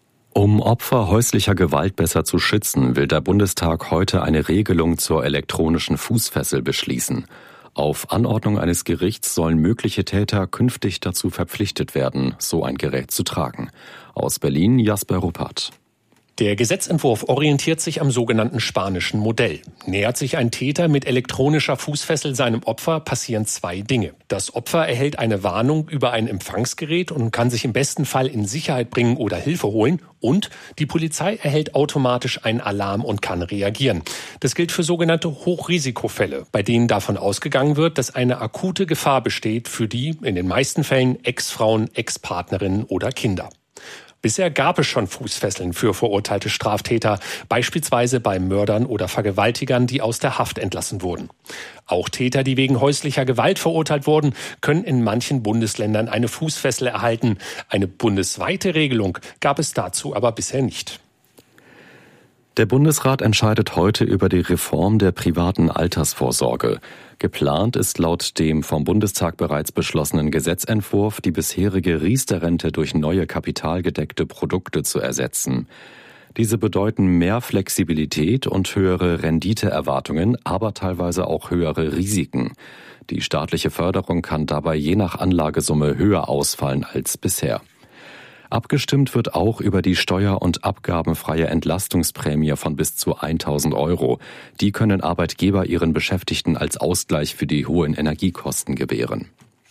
Um Opfer häuslicher Gewalt besser zu schützen, will der Bundestag heute eine Regelung zur elektronischen Fußfessel beschließen. Auf Anordnung eines Gerichts sollen mögliche Täter künftig dazu verpflichtet werden, so ein Gerät zu tragen. Aus Berlin Jasper Ruppert. Der Gesetzentwurf orientiert sich am sogenannten spanischen Modell. Nähert sich ein Täter mit elektronischer Fußfessel seinem Opfer, passieren zwei Dinge. Das Opfer erhält eine Warnung über ein Empfangsgerät und kann sich im besten Fall in Sicherheit bringen oder Hilfe holen. Und die Polizei erhält automatisch einen Alarm und kann reagieren. Das gilt für sogenannte Hochrisikofälle, bei denen davon ausgegangen wird, dass eine akute Gefahr besteht für die, in den meisten Fällen, Ex-Frauen, Ex-Partnerinnen oder Kinder. Bisher gab es schon Fußfesseln für verurteilte Straftäter, beispielsweise bei Mördern oder Vergewaltigern, die aus der Haft entlassen wurden. Auch Täter, die wegen häuslicher Gewalt verurteilt wurden, können in manchen Bundesländern eine Fußfessel erhalten. Eine bundesweite Regelung gab es dazu aber bisher nicht. Der Bundesrat entscheidet heute über die Reform der privaten Altersvorsorge. Geplant ist laut dem vom Bundestag bereits beschlossenen Gesetzentwurf, die bisherige Riester-Rente durch neue kapitalgedeckte Produkte zu ersetzen. Diese bedeuten mehr Flexibilität und höhere Renditeerwartungen, aber teilweise auch höhere Risiken. Die staatliche Förderung kann dabei je nach Anlagesumme höher ausfallen als bisher. Abgestimmt wird auch über die steuer- und abgabenfreie Entlastungsprämie von bis zu tausend Euro. Die können Arbeitgeber ihren Beschäftigten als Ausgleich für die hohen Energiekosten gewähren.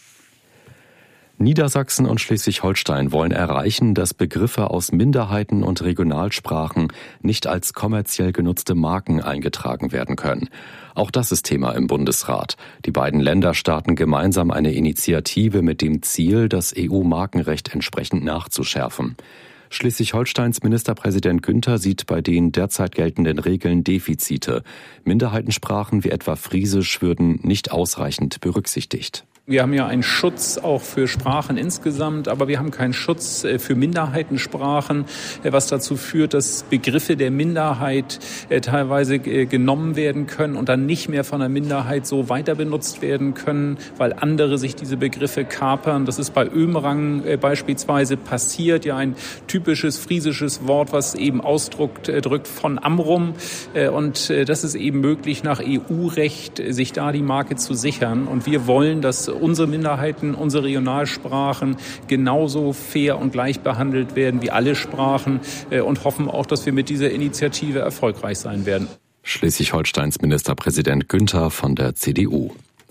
Niedersachsen und Schleswig-Holstein wollen erreichen, dass Begriffe aus Minderheiten und Regionalsprachen nicht als kommerziell genutzte Marken eingetragen werden können. Auch das ist Thema im Bundesrat. Die beiden Länder starten gemeinsam eine Initiative mit dem Ziel, das E U-Markenrecht entsprechend nachzuschärfen. Schleswig-Holsteins Ministerpräsident Günther sieht bei den derzeit geltenden Regeln Defizite. Minderheitensprachen wie etwa Friesisch würden nicht ausreichend berücksichtigt. Wir haben ja einen Schutz auch für Sprachen insgesamt, aber wir haben keinen Schutz für Minderheitensprachen, was dazu führt, dass Begriffe der Minderheit teilweise genommen werden können und dann nicht mehr von der Minderheit so weiter benutzt werden können, weil andere sich diese Begriffe kapern. Das ist bei Ömerang beispielsweise passiert, ja ein typisches friesisches Wort, was eben Ausdruck drückt von Amrum. Und das ist eben möglich nach E U-Recht, sich da die Marke zu sichern. Und wir wollen, dass unsere Minderheiten, unsere Regionalsprachen genauso fair und gleich behandelt werden wie alle Sprachen und hoffen auch, dass wir mit dieser Initiative erfolgreich sein werden. Schleswig-Holsteins Ministerpräsident Günther von der C D U.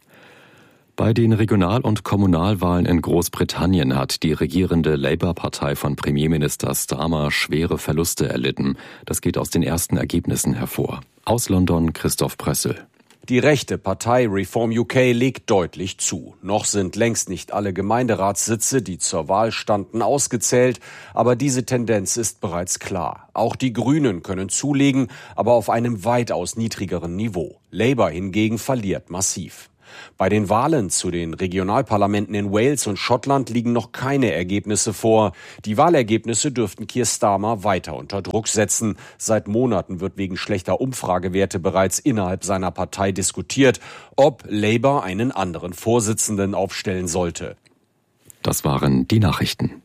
Bei den Regional- und Kommunalwahlen in Großbritannien hat die regierende Labour-Partei von Premierminister Starmer schwere Verluste erlitten. Das geht aus den ersten Ergebnissen hervor. Aus London Christoph Prössel. Die rechte Partei Reform U K legt deutlich zu. Noch sind längst nicht alle Gemeinderatssitze, die zur Wahl standen, ausgezählt. Aber diese Tendenz ist bereits klar. Auch die Grünen können zulegen, aber auf einem weitaus niedrigeren Niveau. Labour hingegen verliert massiv. Bei den Wahlen zu den Regionalparlamenten in Wales und Schottland liegen noch keine Ergebnisse vor. Die Wahlergebnisse dürften Keir Starmer weiter unter Druck setzen. Seit Monaten wird wegen schlechter Umfragewerte bereits innerhalb seiner Partei diskutiert, ob Labour einen anderen Vorsitzenden aufstellen sollte. Das waren die Nachrichten.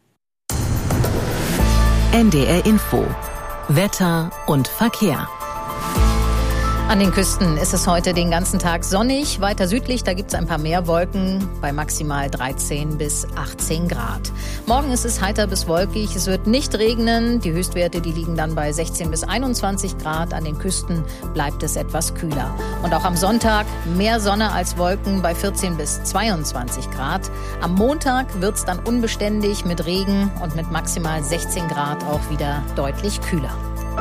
N D R Info. Wetter und Verkehr. An den Küsten ist es heute den ganzen Tag sonnig. Weiter südlich, da gibt es ein paar mehr Wolken bei maximal dreizehn bis achtzehn Grad. Morgen ist es heiter bis wolkig. Es wird nicht regnen. Die Höchstwerte, die liegen dann bei sechzehn bis einundzwanzig Grad. An den Küsten bleibt es etwas kühler. Und auch am Sonntag mehr Sonne als Wolken bei vierzehn bis zweiundzwanzig Grad. Am Montag wird es dann unbeständig mit Regen und mit maximal sechzehn Grad auch wieder deutlich kühler.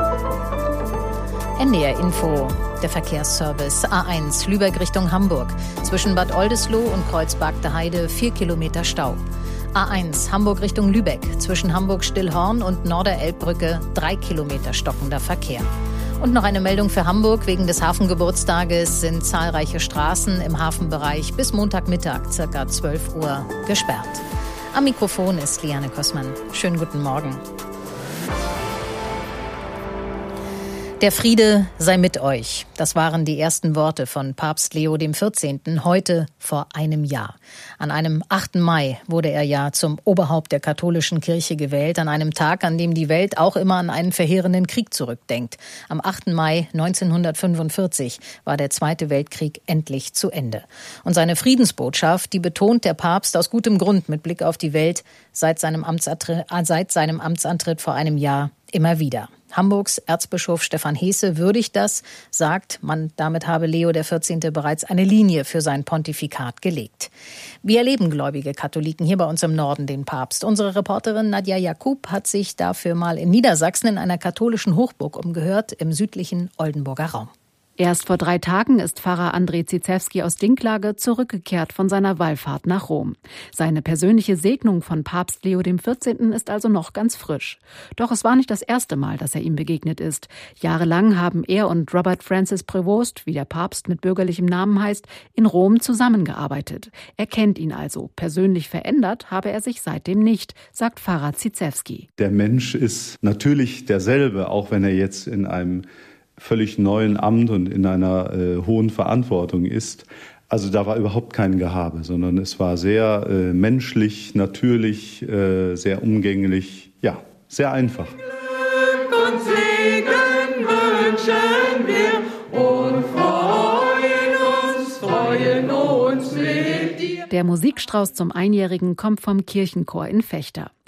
N D R Info, der Verkehrsservice A eins Lübeck Richtung Hamburg. Zwischen Bad Oldesloe und Kreuzberg der Heide vier Kilometer Stau. A eins Hamburg Richtung Lübeck. Zwischen Hamburg-Stillhorn und Norderelbbrücke drei Kilometer stockender Verkehr. Und noch eine Meldung für Hamburg. Wegen des Hafengeburtstages sind zahlreiche Straßen im Hafenbereich bis Montagmittag ca. zwölf Uhr gesperrt. Am Mikrofon ist Liane Kossmann. Schönen guten Morgen. Der Friede sei mit euch. Das waren die ersten Worte von Papst Leo der vierzehnte heute vor einem Jahr. An einem achten Mai wurde er ja zum Oberhaupt der katholischen Kirche gewählt, an einem Tag, an dem die Welt auch immer an einen verheerenden Krieg zurückdenkt. Am achten Mai neunzehnhundertfünfundvierzig war der Zweite Weltkrieg endlich zu Ende. Und seine Friedensbotschaft, die betont der Papst aus gutem Grund mit Blick auf die Welt seit seinem Amtsantritt, seit seinem Amtsantritt vor einem Jahr immer wieder. Hamburgs Erzbischof Stefan Heese würdigt das, sagt, man damit habe Leo der vierzehnte bereits eine Linie für sein Pontifikat gelegt. Wie erleben gläubige Katholiken hier bei uns im Norden den Papst? Unsere Reporterin Nadja Jakub hat sich dafür mal in Niedersachsen in einer katholischen Hochburg umgehört, im südlichen Oldenburger Raum. Erst vor drei Tagen ist Pfarrer André Zizewski aus Dinklage zurückgekehrt von seiner Wallfahrt nach Rom. Seine persönliche Segnung von Papst Leo der vierzehnte ist also noch ganz frisch. Doch es war nicht das erste Mal, dass er ihm begegnet ist. Jahrelang haben er und Robert Francis Prevost, wie der Papst mit bürgerlichem Namen heißt, in Rom zusammengearbeitet. Er kennt ihn also. Persönlich verändert habe er sich seitdem nicht, sagt Pfarrer Zizewski. Der Mensch ist natürlich derselbe, auch wenn er jetzt in einem völlig neuen Amt und in einer äh, hohen Verantwortung ist. Also da war überhaupt kein Gehabe, sondern es war sehr äh, menschlich, natürlich, äh, sehr umgänglich, ja, sehr einfach. Glück und Segen wünschen wir und freuen uns, freuen uns mit dir. Der Musikstrauß zum Einjährigen kommt vom Kirchenchor in Vechta.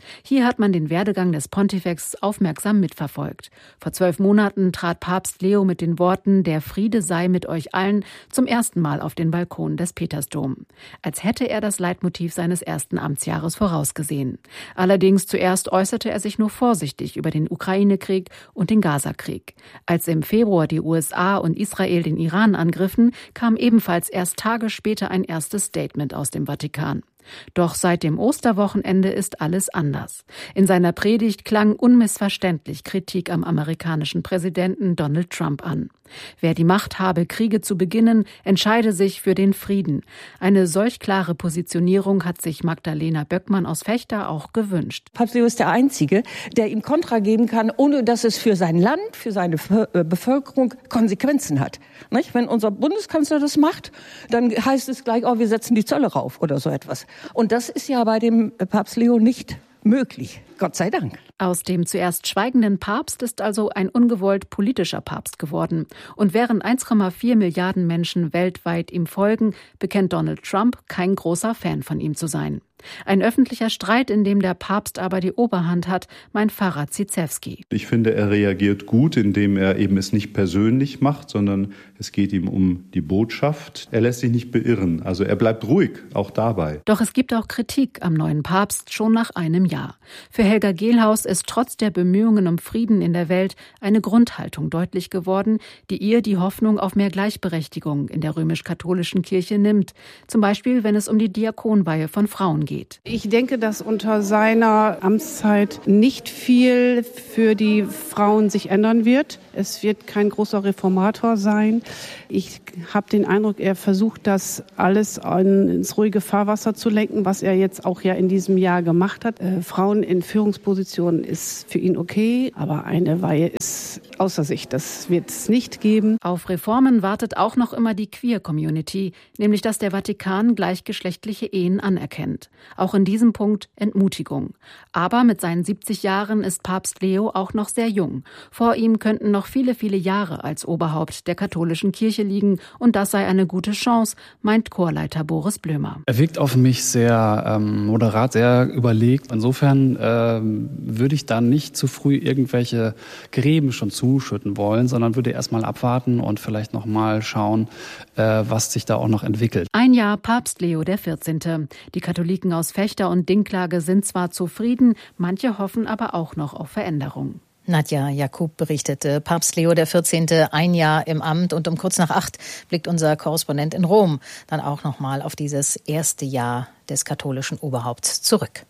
Hier hat man den Werdegang des Pontifex aufmerksam mitverfolgt. Vor zwölf Monaten trat Papst Leo mit den Worten »Der Friede sei mit euch allen« zum ersten Mal auf den Balkon des Petersdom. Als hätte er das Leitmotiv seines ersten Amtsjahres vorausgesehen. Allerdings zuerst äußerte er sich nur vorsichtig über den Ukraine-Krieg und den Gaza-Krieg. Als im Februar die U S A und Israel den Iran angriffen, kam ebenfalls erst Tage später ein erstes Statement aus dem Vatikan. Doch seit dem Osterwochenende ist alles anders. In seiner Predigt klang unmissverständlich Kritik am amerikanischen Präsidenten Donald Trump an. Wer die Macht habe, Kriege zu beginnen, entscheide sich für den Frieden. Eine solch klare Positionierung hat sich Magdalena Böckmann aus Vechta auch gewünscht. Papst Leo ist der Einzige, der ihm Kontra geben kann, ohne dass es für sein Land, für seine Bevölkerung Konsequenzen hat. Nicht? Wenn unser Bundeskanzler das macht, dann heißt es gleich, oh, wir setzen die Zölle rauf oder so etwas. Und das ist ja bei dem Papst Leo nicht möglich. Gott sei Dank. Aus dem zuerst schweigenden Papst ist also ein ungewollt politischer Papst geworden. Und während eins Komma vier Milliarden Menschen weltweit ihm folgen, bekennt Donald Trump, kein großer Fan von ihm zu sein. Ein öffentlicher Streit, in dem der Papst aber die Oberhand hat, meint Pfarrer Ziszewski. Ich finde, er reagiert gut, indem er eben es nicht persönlich macht, sondern es geht ihm um die Botschaft. Er lässt sich nicht beirren, also er bleibt ruhig, auch dabei. Doch es gibt auch Kritik am neuen Papst schon nach einem Jahr. Für Helga Gehlhaus ist trotz der Bemühungen um Frieden in der Welt eine Grundhaltung deutlich geworden, die ihr die Hoffnung auf mehr Gleichberechtigung in der römisch-katholischen Kirche nimmt. Zum Beispiel, wenn es um die Diakonweihe von Frauen geht. Ich denke, dass unter seiner Amtszeit nicht viel für die Frauen sich ändern wird. Es wird kein großer Reformator sein. Ich habe den Eindruck, er versucht, das alles ins ruhige Fahrwasser zu lenken, was er jetzt auch ja in diesem Jahr gemacht hat. Äh, Frauen in Führungspositionen ist für ihn okay, aber eine Weihe ist außer sich. Das wird es nicht geben. Auf Reformen wartet auch noch immer die Queer-Community, nämlich dass der Vatikan gleichgeschlechtliche Ehen anerkennt. Auch in diesem Punkt Entmutigung. Aber mit seinen siebzig Jahren ist Papst Leo auch noch sehr jung. Vor ihm könnten noch viele, viele Jahre als Oberhaupt der katholischen Kirche liegen und das sei eine gute Chance, meint Chorleiter Boris Blömer. Er wirkt auf mich sehr ähm, moderat, sehr überlegt. Insofern ähm, würde ich da nicht zu früh irgendwelche Gräben schon zuschütten wollen, sondern würde erstmal abwarten und vielleicht noch mal schauen, äh, was sich da auch noch entwickelt. Ein Jahr Papst Leo der vierzehnte. Die Katholiken aus Vechta und Dinklage sind zwar zufrieden, manche hoffen aber auch noch auf Veränderung. Nadja Jakub berichtete, Papst Leo der vierzehnte, ein Jahr im Amt, und um kurz nach acht blickt unser Korrespondent in Rom dann auch noch mal auf dieses erste Jahr des katholischen Oberhaupts zurück.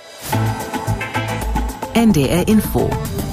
N D R Info.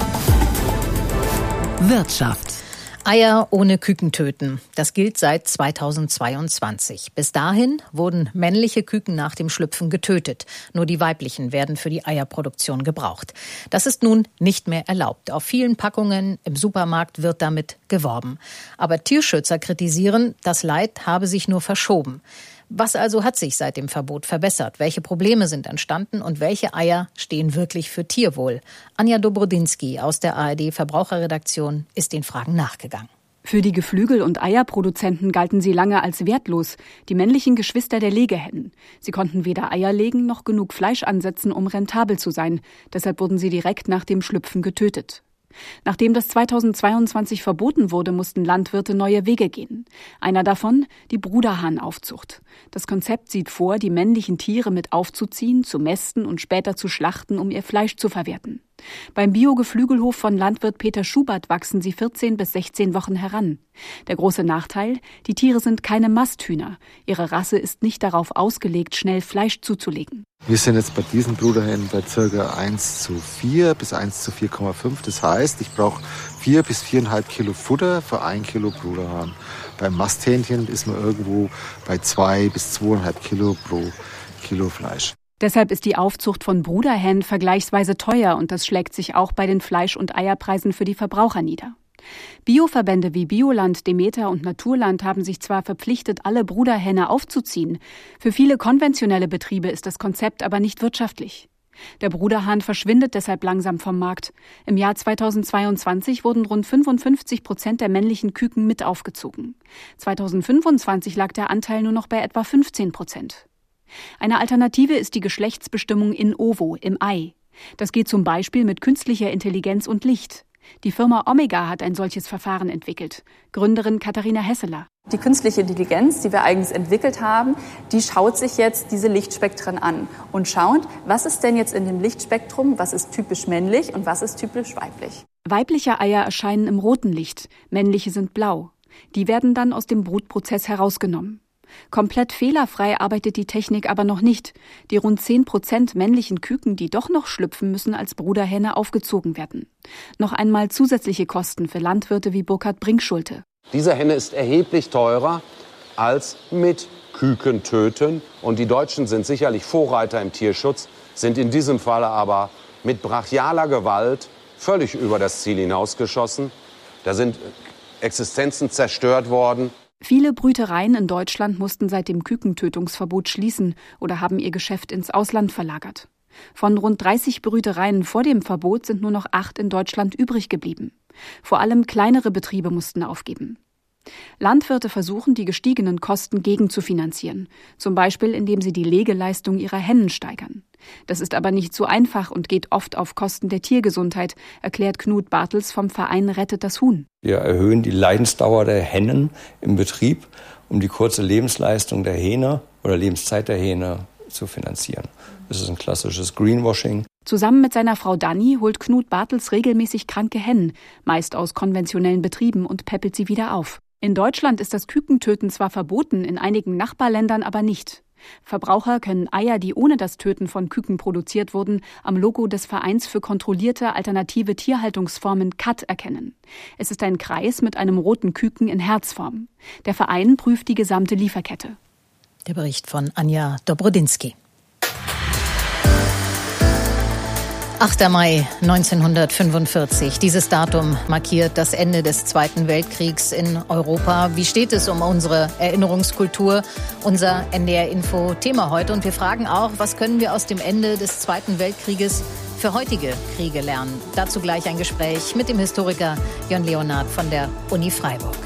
Wirtschaft. Eier ohne Küken töten. Das gilt seit zweitausendzweiundzwanzig. Bis dahin wurden männliche Küken nach dem Schlüpfen getötet. Nur die weiblichen werden für die Eierproduktion gebraucht. Das ist nun nicht mehr erlaubt. Auf vielen Packungen im Supermarkt wird damit geworben. Aber Tierschützer kritisieren, das Leid habe sich nur verschoben. Was also hat sich seit dem Verbot verbessert? Welche Probleme sind entstanden und welche Eier stehen wirklich für Tierwohl? Anja Dobrodinsky aus der A R D Verbraucherredaktion ist den Fragen nachgegangen. Für die Geflügel- und Eierproduzenten galten sie lange als wertlos, die männlichen Geschwister der Legehennen. Sie konnten weder Eier legen noch genug Fleisch ansetzen, um rentabel zu sein. Deshalb wurden sie direkt nach dem Schlüpfen getötet. Nachdem das zweitausendzweiundzwanzig verboten wurde, mussten Landwirte neue Wege gehen. Einer davon die Bruderhahnaufzucht. Das Konzept sieht vor, die männlichen Tiere mit aufzuziehen, zu mästen und später zu schlachten, um ihr Fleisch zu verwerten. Beim Bio-Geflügelhof von Landwirt Peter Schubert wachsen sie vierzehn bis sechzehn Wochen heran. Der große Nachteil: Die Tiere sind keine Masthühner. Ihre Rasse ist nicht darauf ausgelegt, schnell Fleisch zuzulegen. Wir sind jetzt bei diesen Bruderhennen bei ca. eins zu vier bis eins zu vier Komma fünf. Das heißt, ich brauche vier bis viereinhalb Kilo Futter für ein Kilo Bruderhahn. Beim Masthähnchen ist man irgendwo bei zwei bis zweieinhalb Kilo pro Kilo Fleisch. Deshalb ist die Aufzucht von Bruderhennen vergleichsweise teuer und das schlägt sich auch bei den Fleisch- und Eierpreisen für die Verbraucher nieder. Bioverbände wie Bioland, Demeter und Naturland haben sich zwar verpflichtet, alle Bruderhähne aufzuziehen. Für viele konventionelle Betriebe ist das Konzept aber nicht wirtschaftlich. Der Bruderhahn verschwindet deshalb langsam vom Markt. Im Jahr zweitausendzweiundzwanzig wurden rund fünfundfünfzig Prozent der männlichen Küken mit aufgezogen. zweitausendfünfundzwanzig lag der Anteil nur noch bei etwa fünfzehn Prozent. Eine Alternative ist die Geschlechtsbestimmung in ovo, im Ei. Das geht zum Beispiel mit künstlicher Intelligenz und Licht. Die Firma Omega hat ein solches Verfahren entwickelt. Gründerin Katharina Hesseler. Die künstliche Intelligenz, die wir eigens entwickelt haben, die schaut sich jetzt diese Lichtspektren an und schaut, was ist denn jetzt in dem Lichtspektrum, was ist typisch männlich und was ist typisch weiblich. Weibliche Eier erscheinen im roten Licht, männliche sind blau. Die werden dann aus dem Brutprozess herausgenommen. Komplett fehlerfrei arbeitet die Technik aber noch nicht. Die rund zehn Prozent männlichen Küken, die doch noch schlüpfen, müssen als Bruderhähne aufgezogen werden. Noch einmal zusätzliche Kosten für Landwirte wie Burkhard Brinkschulte. Diese Henne ist erheblich teurer als mit Küken töten. Und die Deutschen sind sicherlich Vorreiter im Tierschutz, sind in diesem Falle aber mit brachialer Gewalt völlig über das Ziel hinausgeschossen. Da sind Existenzen zerstört worden. Viele Brütereien in Deutschland mussten seit dem Kükentötungsverbot schließen oder haben ihr Geschäft ins Ausland verlagert. Von rund dreißig Brütereien vor dem Verbot sind nur noch acht in Deutschland übrig geblieben. Vor allem kleinere Betriebe mussten aufgeben. Landwirte versuchen, die gestiegenen Kosten gegenzufinanzieren, zum Beispiel indem sie die Legeleistung ihrer Hennen steigern. Das ist aber nicht so einfach und geht oft auf Kosten der Tiergesundheit, erklärt Knut Bartels vom Verein Rettet das Huhn. Wir erhöhen die Leidensdauer der Hennen im Betrieb, um die kurze Lebensleistung der Hähne oder Lebenszeit der Hähne zu finanzieren. Das ist ein klassisches Greenwashing. Zusammen mit seiner Frau Dani holt Knut Bartels regelmäßig kranke Hennen, meist aus konventionellen Betrieben, und päppelt sie wieder auf. In Deutschland ist das Kükentöten zwar verboten, in einigen Nachbarländern aber nicht. Verbraucher können Eier, die ohne das Töten von Küken produziert wurden, am Logo des Vereins für kontrollierte alternative Tierhaltungsformen C A T erkennen. Es ist ein Kreis mit einem roten Küken in Herzform. Der Verein prüft die gesamte Lieferkette. Der Bericht von Anja Dobrodinsky. achter Mai neunzehnhundertfünfundvierzig. Dieses Datum markiert das Ende des Zweiten Weltkriegs in Europa. Wie steht es um unsere Erinnerungskultur? Unser N D R-Info-Thema heute. Und wir fragen auch, was können wir aus dem Ende des Zweiten Weltkrieges für heutige Kriege lernen? Dazu gleich ein Gespräch mit dem Historiker Jörn Leonhard von der Uni Freiburg.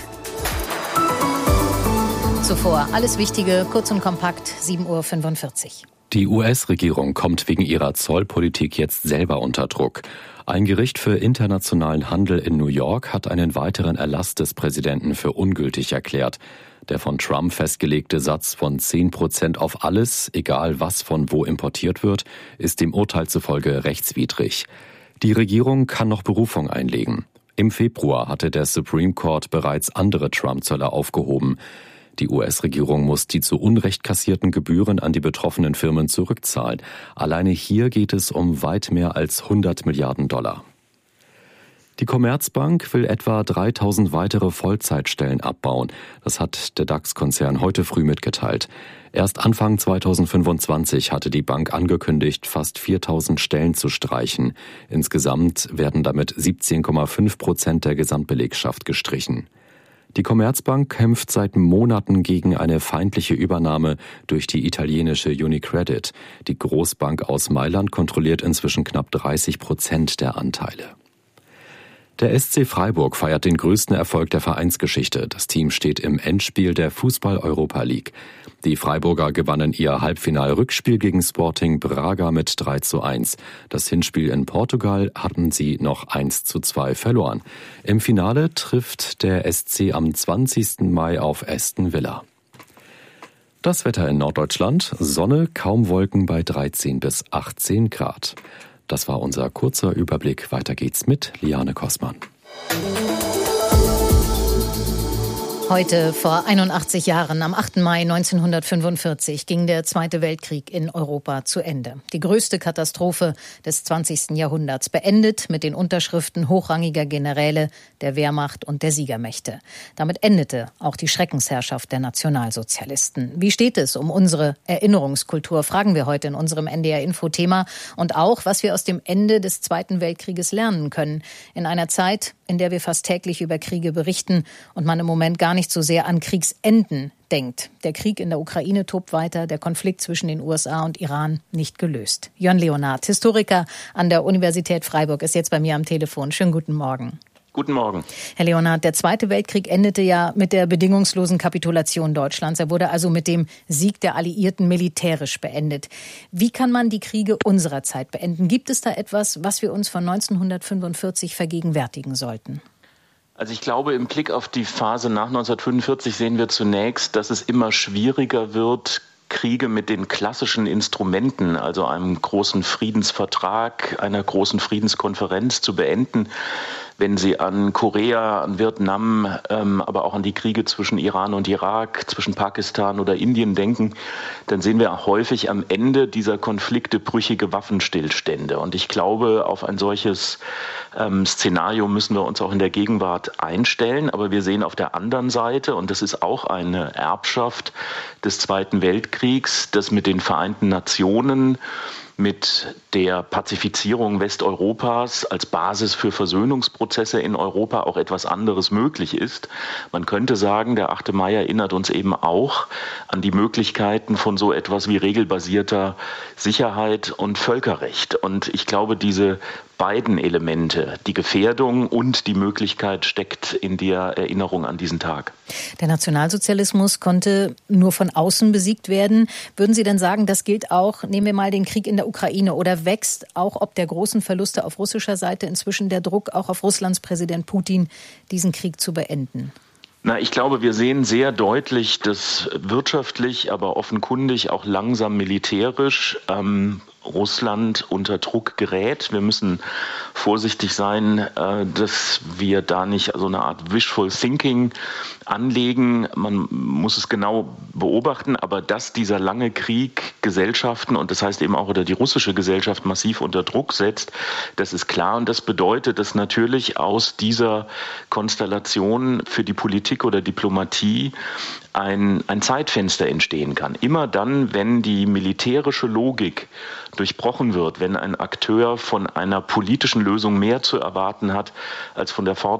Zuvor alles Wichtige, kurz und kompakt, sieben Uhr fünfundvierzig. Die U S-Regierung kommt wegen ihrer Zollpolitik jetzt selber unter Druck. Ein Gericht für internationalen Handel in New York hat einen weiteren Erlass des Präsidenten für ungültig erklärt. Der von Trump festgelegte Satz von zehn Prozent auf alles, egal was von wo importiert wird, ist dem Urteil zufolge rechtswidrig. Die Regierung kann noch Berufung einlegen. Im Februar hatte der Supreme Court bereits andere Trump-Zölle aufgehoben. Die U S-Regierung muss die zu Unrecht kassierten Gebühren an die betroffenen Firmen zurückzahlen. Alleine hier geht es um weit mehr als hundert Milliarden Dollar. Die Commerzbank will etwa dreitausend weitere Vollzeitstellen abbauen. Das hat der DAX-Konzern heute früh mitgeteilt. Erst Anfang zweitausendfünfundzwanzig hatte die Bank angekündigt, fast viertausend Stellen zu streichen. Insgesamt werden damit siebzehn Komma fünf Prozent der Gesamtbelegschaft gestrichen. Die Commerzbank kämpft seit Monaten gegen eine feindliche Übernahme durch die italienische UniCredit. Die Großbank aus Mailand kontrolliert inzwischen knapp dreißig Prozent der Anteile. Der S C Freiburg feiert den größten Erfolg der Vereinsgeschichte. Das Team steht im Endspiel der Fußball-Europa League. Die Freiburger gewannen ihr Halbfinal-Rückspiel gegen Sporting Braga mit drei zu eins. Das Hinspiel in Portugal hatten sie noch eins zu zwei verloren. Im Finale trifft der S C am zwanzigsten Mai auf Aston Villa. Das Wetter in Norddeutschland: Sonne, kaum Wolken bei dreizehn bis achtzehn Grad. Das war unser kurzer Überblick. Weiter geht's mit Liane Kossmann. Heute vor einundachtzig Jahren, am achten Mai neunzehnhundertfünfundvierzig, ging der Zweite Weltkrieg in Europa zu Ende. Die größte Katastrophe des zwanzigsten Jahrhunderts, beendet mit den Unterschriften hochrangiger Generäle der Wehrmacht und der Siegermächte. Damit endete auch die Schreckensherrschaft der Nationalsozialisten. Wie steht es um unsere Erinnerungskultur, fragen wir heute in unserem N D R-Info-Thema. Und auch, was wir aus dem Ende des Zweiten Weltkrieges lernen können. In einer Zeit, in der wir fast täglich über Kriege berichten und man im Moment gar nicht so sehr an Kriegsenden denkt. Der Krieg in der Ukraine tobt weiter, der Konflikt zwischen den U S A und Iran nicht gelöst. Jörn Leonhard, Historiker an der Universität Freiburg, ist jetzt bei mir am Telefon. Schönen guten Morgen. Guten Morgen. Herr Leonhardt, der Zweite Weltkrieg endete ja mit der bedingungslosen Kapitulation Deutschlands. Er wurde also mit dem Sieg der Alliierten militärisch beendet. Wie kann man die Kriege unserer Zeit beenden? Gibt es da etwas, was wir uns von neunzehnhundertfünfundvierzig vergegenwärtigen sollten? Also ich glaube, im Blick auf die Phase nach neunzehnhundertfünfundvierzig sehen wir zunächst, dass es immer schwieriger wird, Kriege mit den klassischen Instrumenten, also einem großen Friedensvertrag, einer großen Friedenskonferenz zu beenden. Wenn Sie an Korea, an Vietnam, ähm, aber auch an die Kriege zwischen Iran und Irak, zwischen Pakistan oder Indien denken, dann sehen wir häufig am Ende dieser Konflikte brüchige Waffenstillstände. Und ich glaube, auf ein solches ähm, Szenario müssen wir uns auch in der Gegenwart einstellen. Aber wir sehen auf der anderen Seite, und das ist auch eine Erbschaft des Zweiten Weltkriegs, dass mit den Vereinten Nationen, mit der Pazifizierung Westeuropas als Basis für Versöhnungsprozesse in Europa auch etwas anderes möglich ist. Man könnte sagen, der achte Mai erinnert uns eben auch an die Möglichkeiten von so etwas wie regelbasierter Sicherheit und Völkerrecht. Und ich glaube, diese beiden Elemente, die Gefährdung und die Möglichkeit, steckt in der Erinnerung an diesen Tag. Der Nationalsozialismus konnte nur von außen besiegt werden. Würden Sie denn sagen, das gilt auch, nehmen wir mal den Krieg in der Ukraine, oder wächst auch ob der großen Verluste auf russischer Seite inzwischen der Druck auch auf Russlands Präsident Putin, diesen Krieg zu beenden? Na, ich glaube, wir sehen sehr deutlich, dass wirtschaftlich, aber offenkundig auch langsam militärisch ähm, Russland unter Druck gerät. Wir müssen vorsichtig sein, äh, dass wir da nicht so eine Art Wishful Thinking anlegen. Man muss es genau beobachten, aber dass dieser lange Krieg Gesellschaften, und das heißt eben auch oder die russische Gesellschaft, massiv unter Druck setzt, das ist klar. Und das bedeutet, dass natürlich aus dieser Konstellation für die Politik oder Diplomatie ein, ein Zeitfenster entstehen kann. Immer dann, wenn die militärische Logik durchbrochen wird, wenn ein Akteur von einer politischen Lösung mehr zu erwarten hat als von der Fort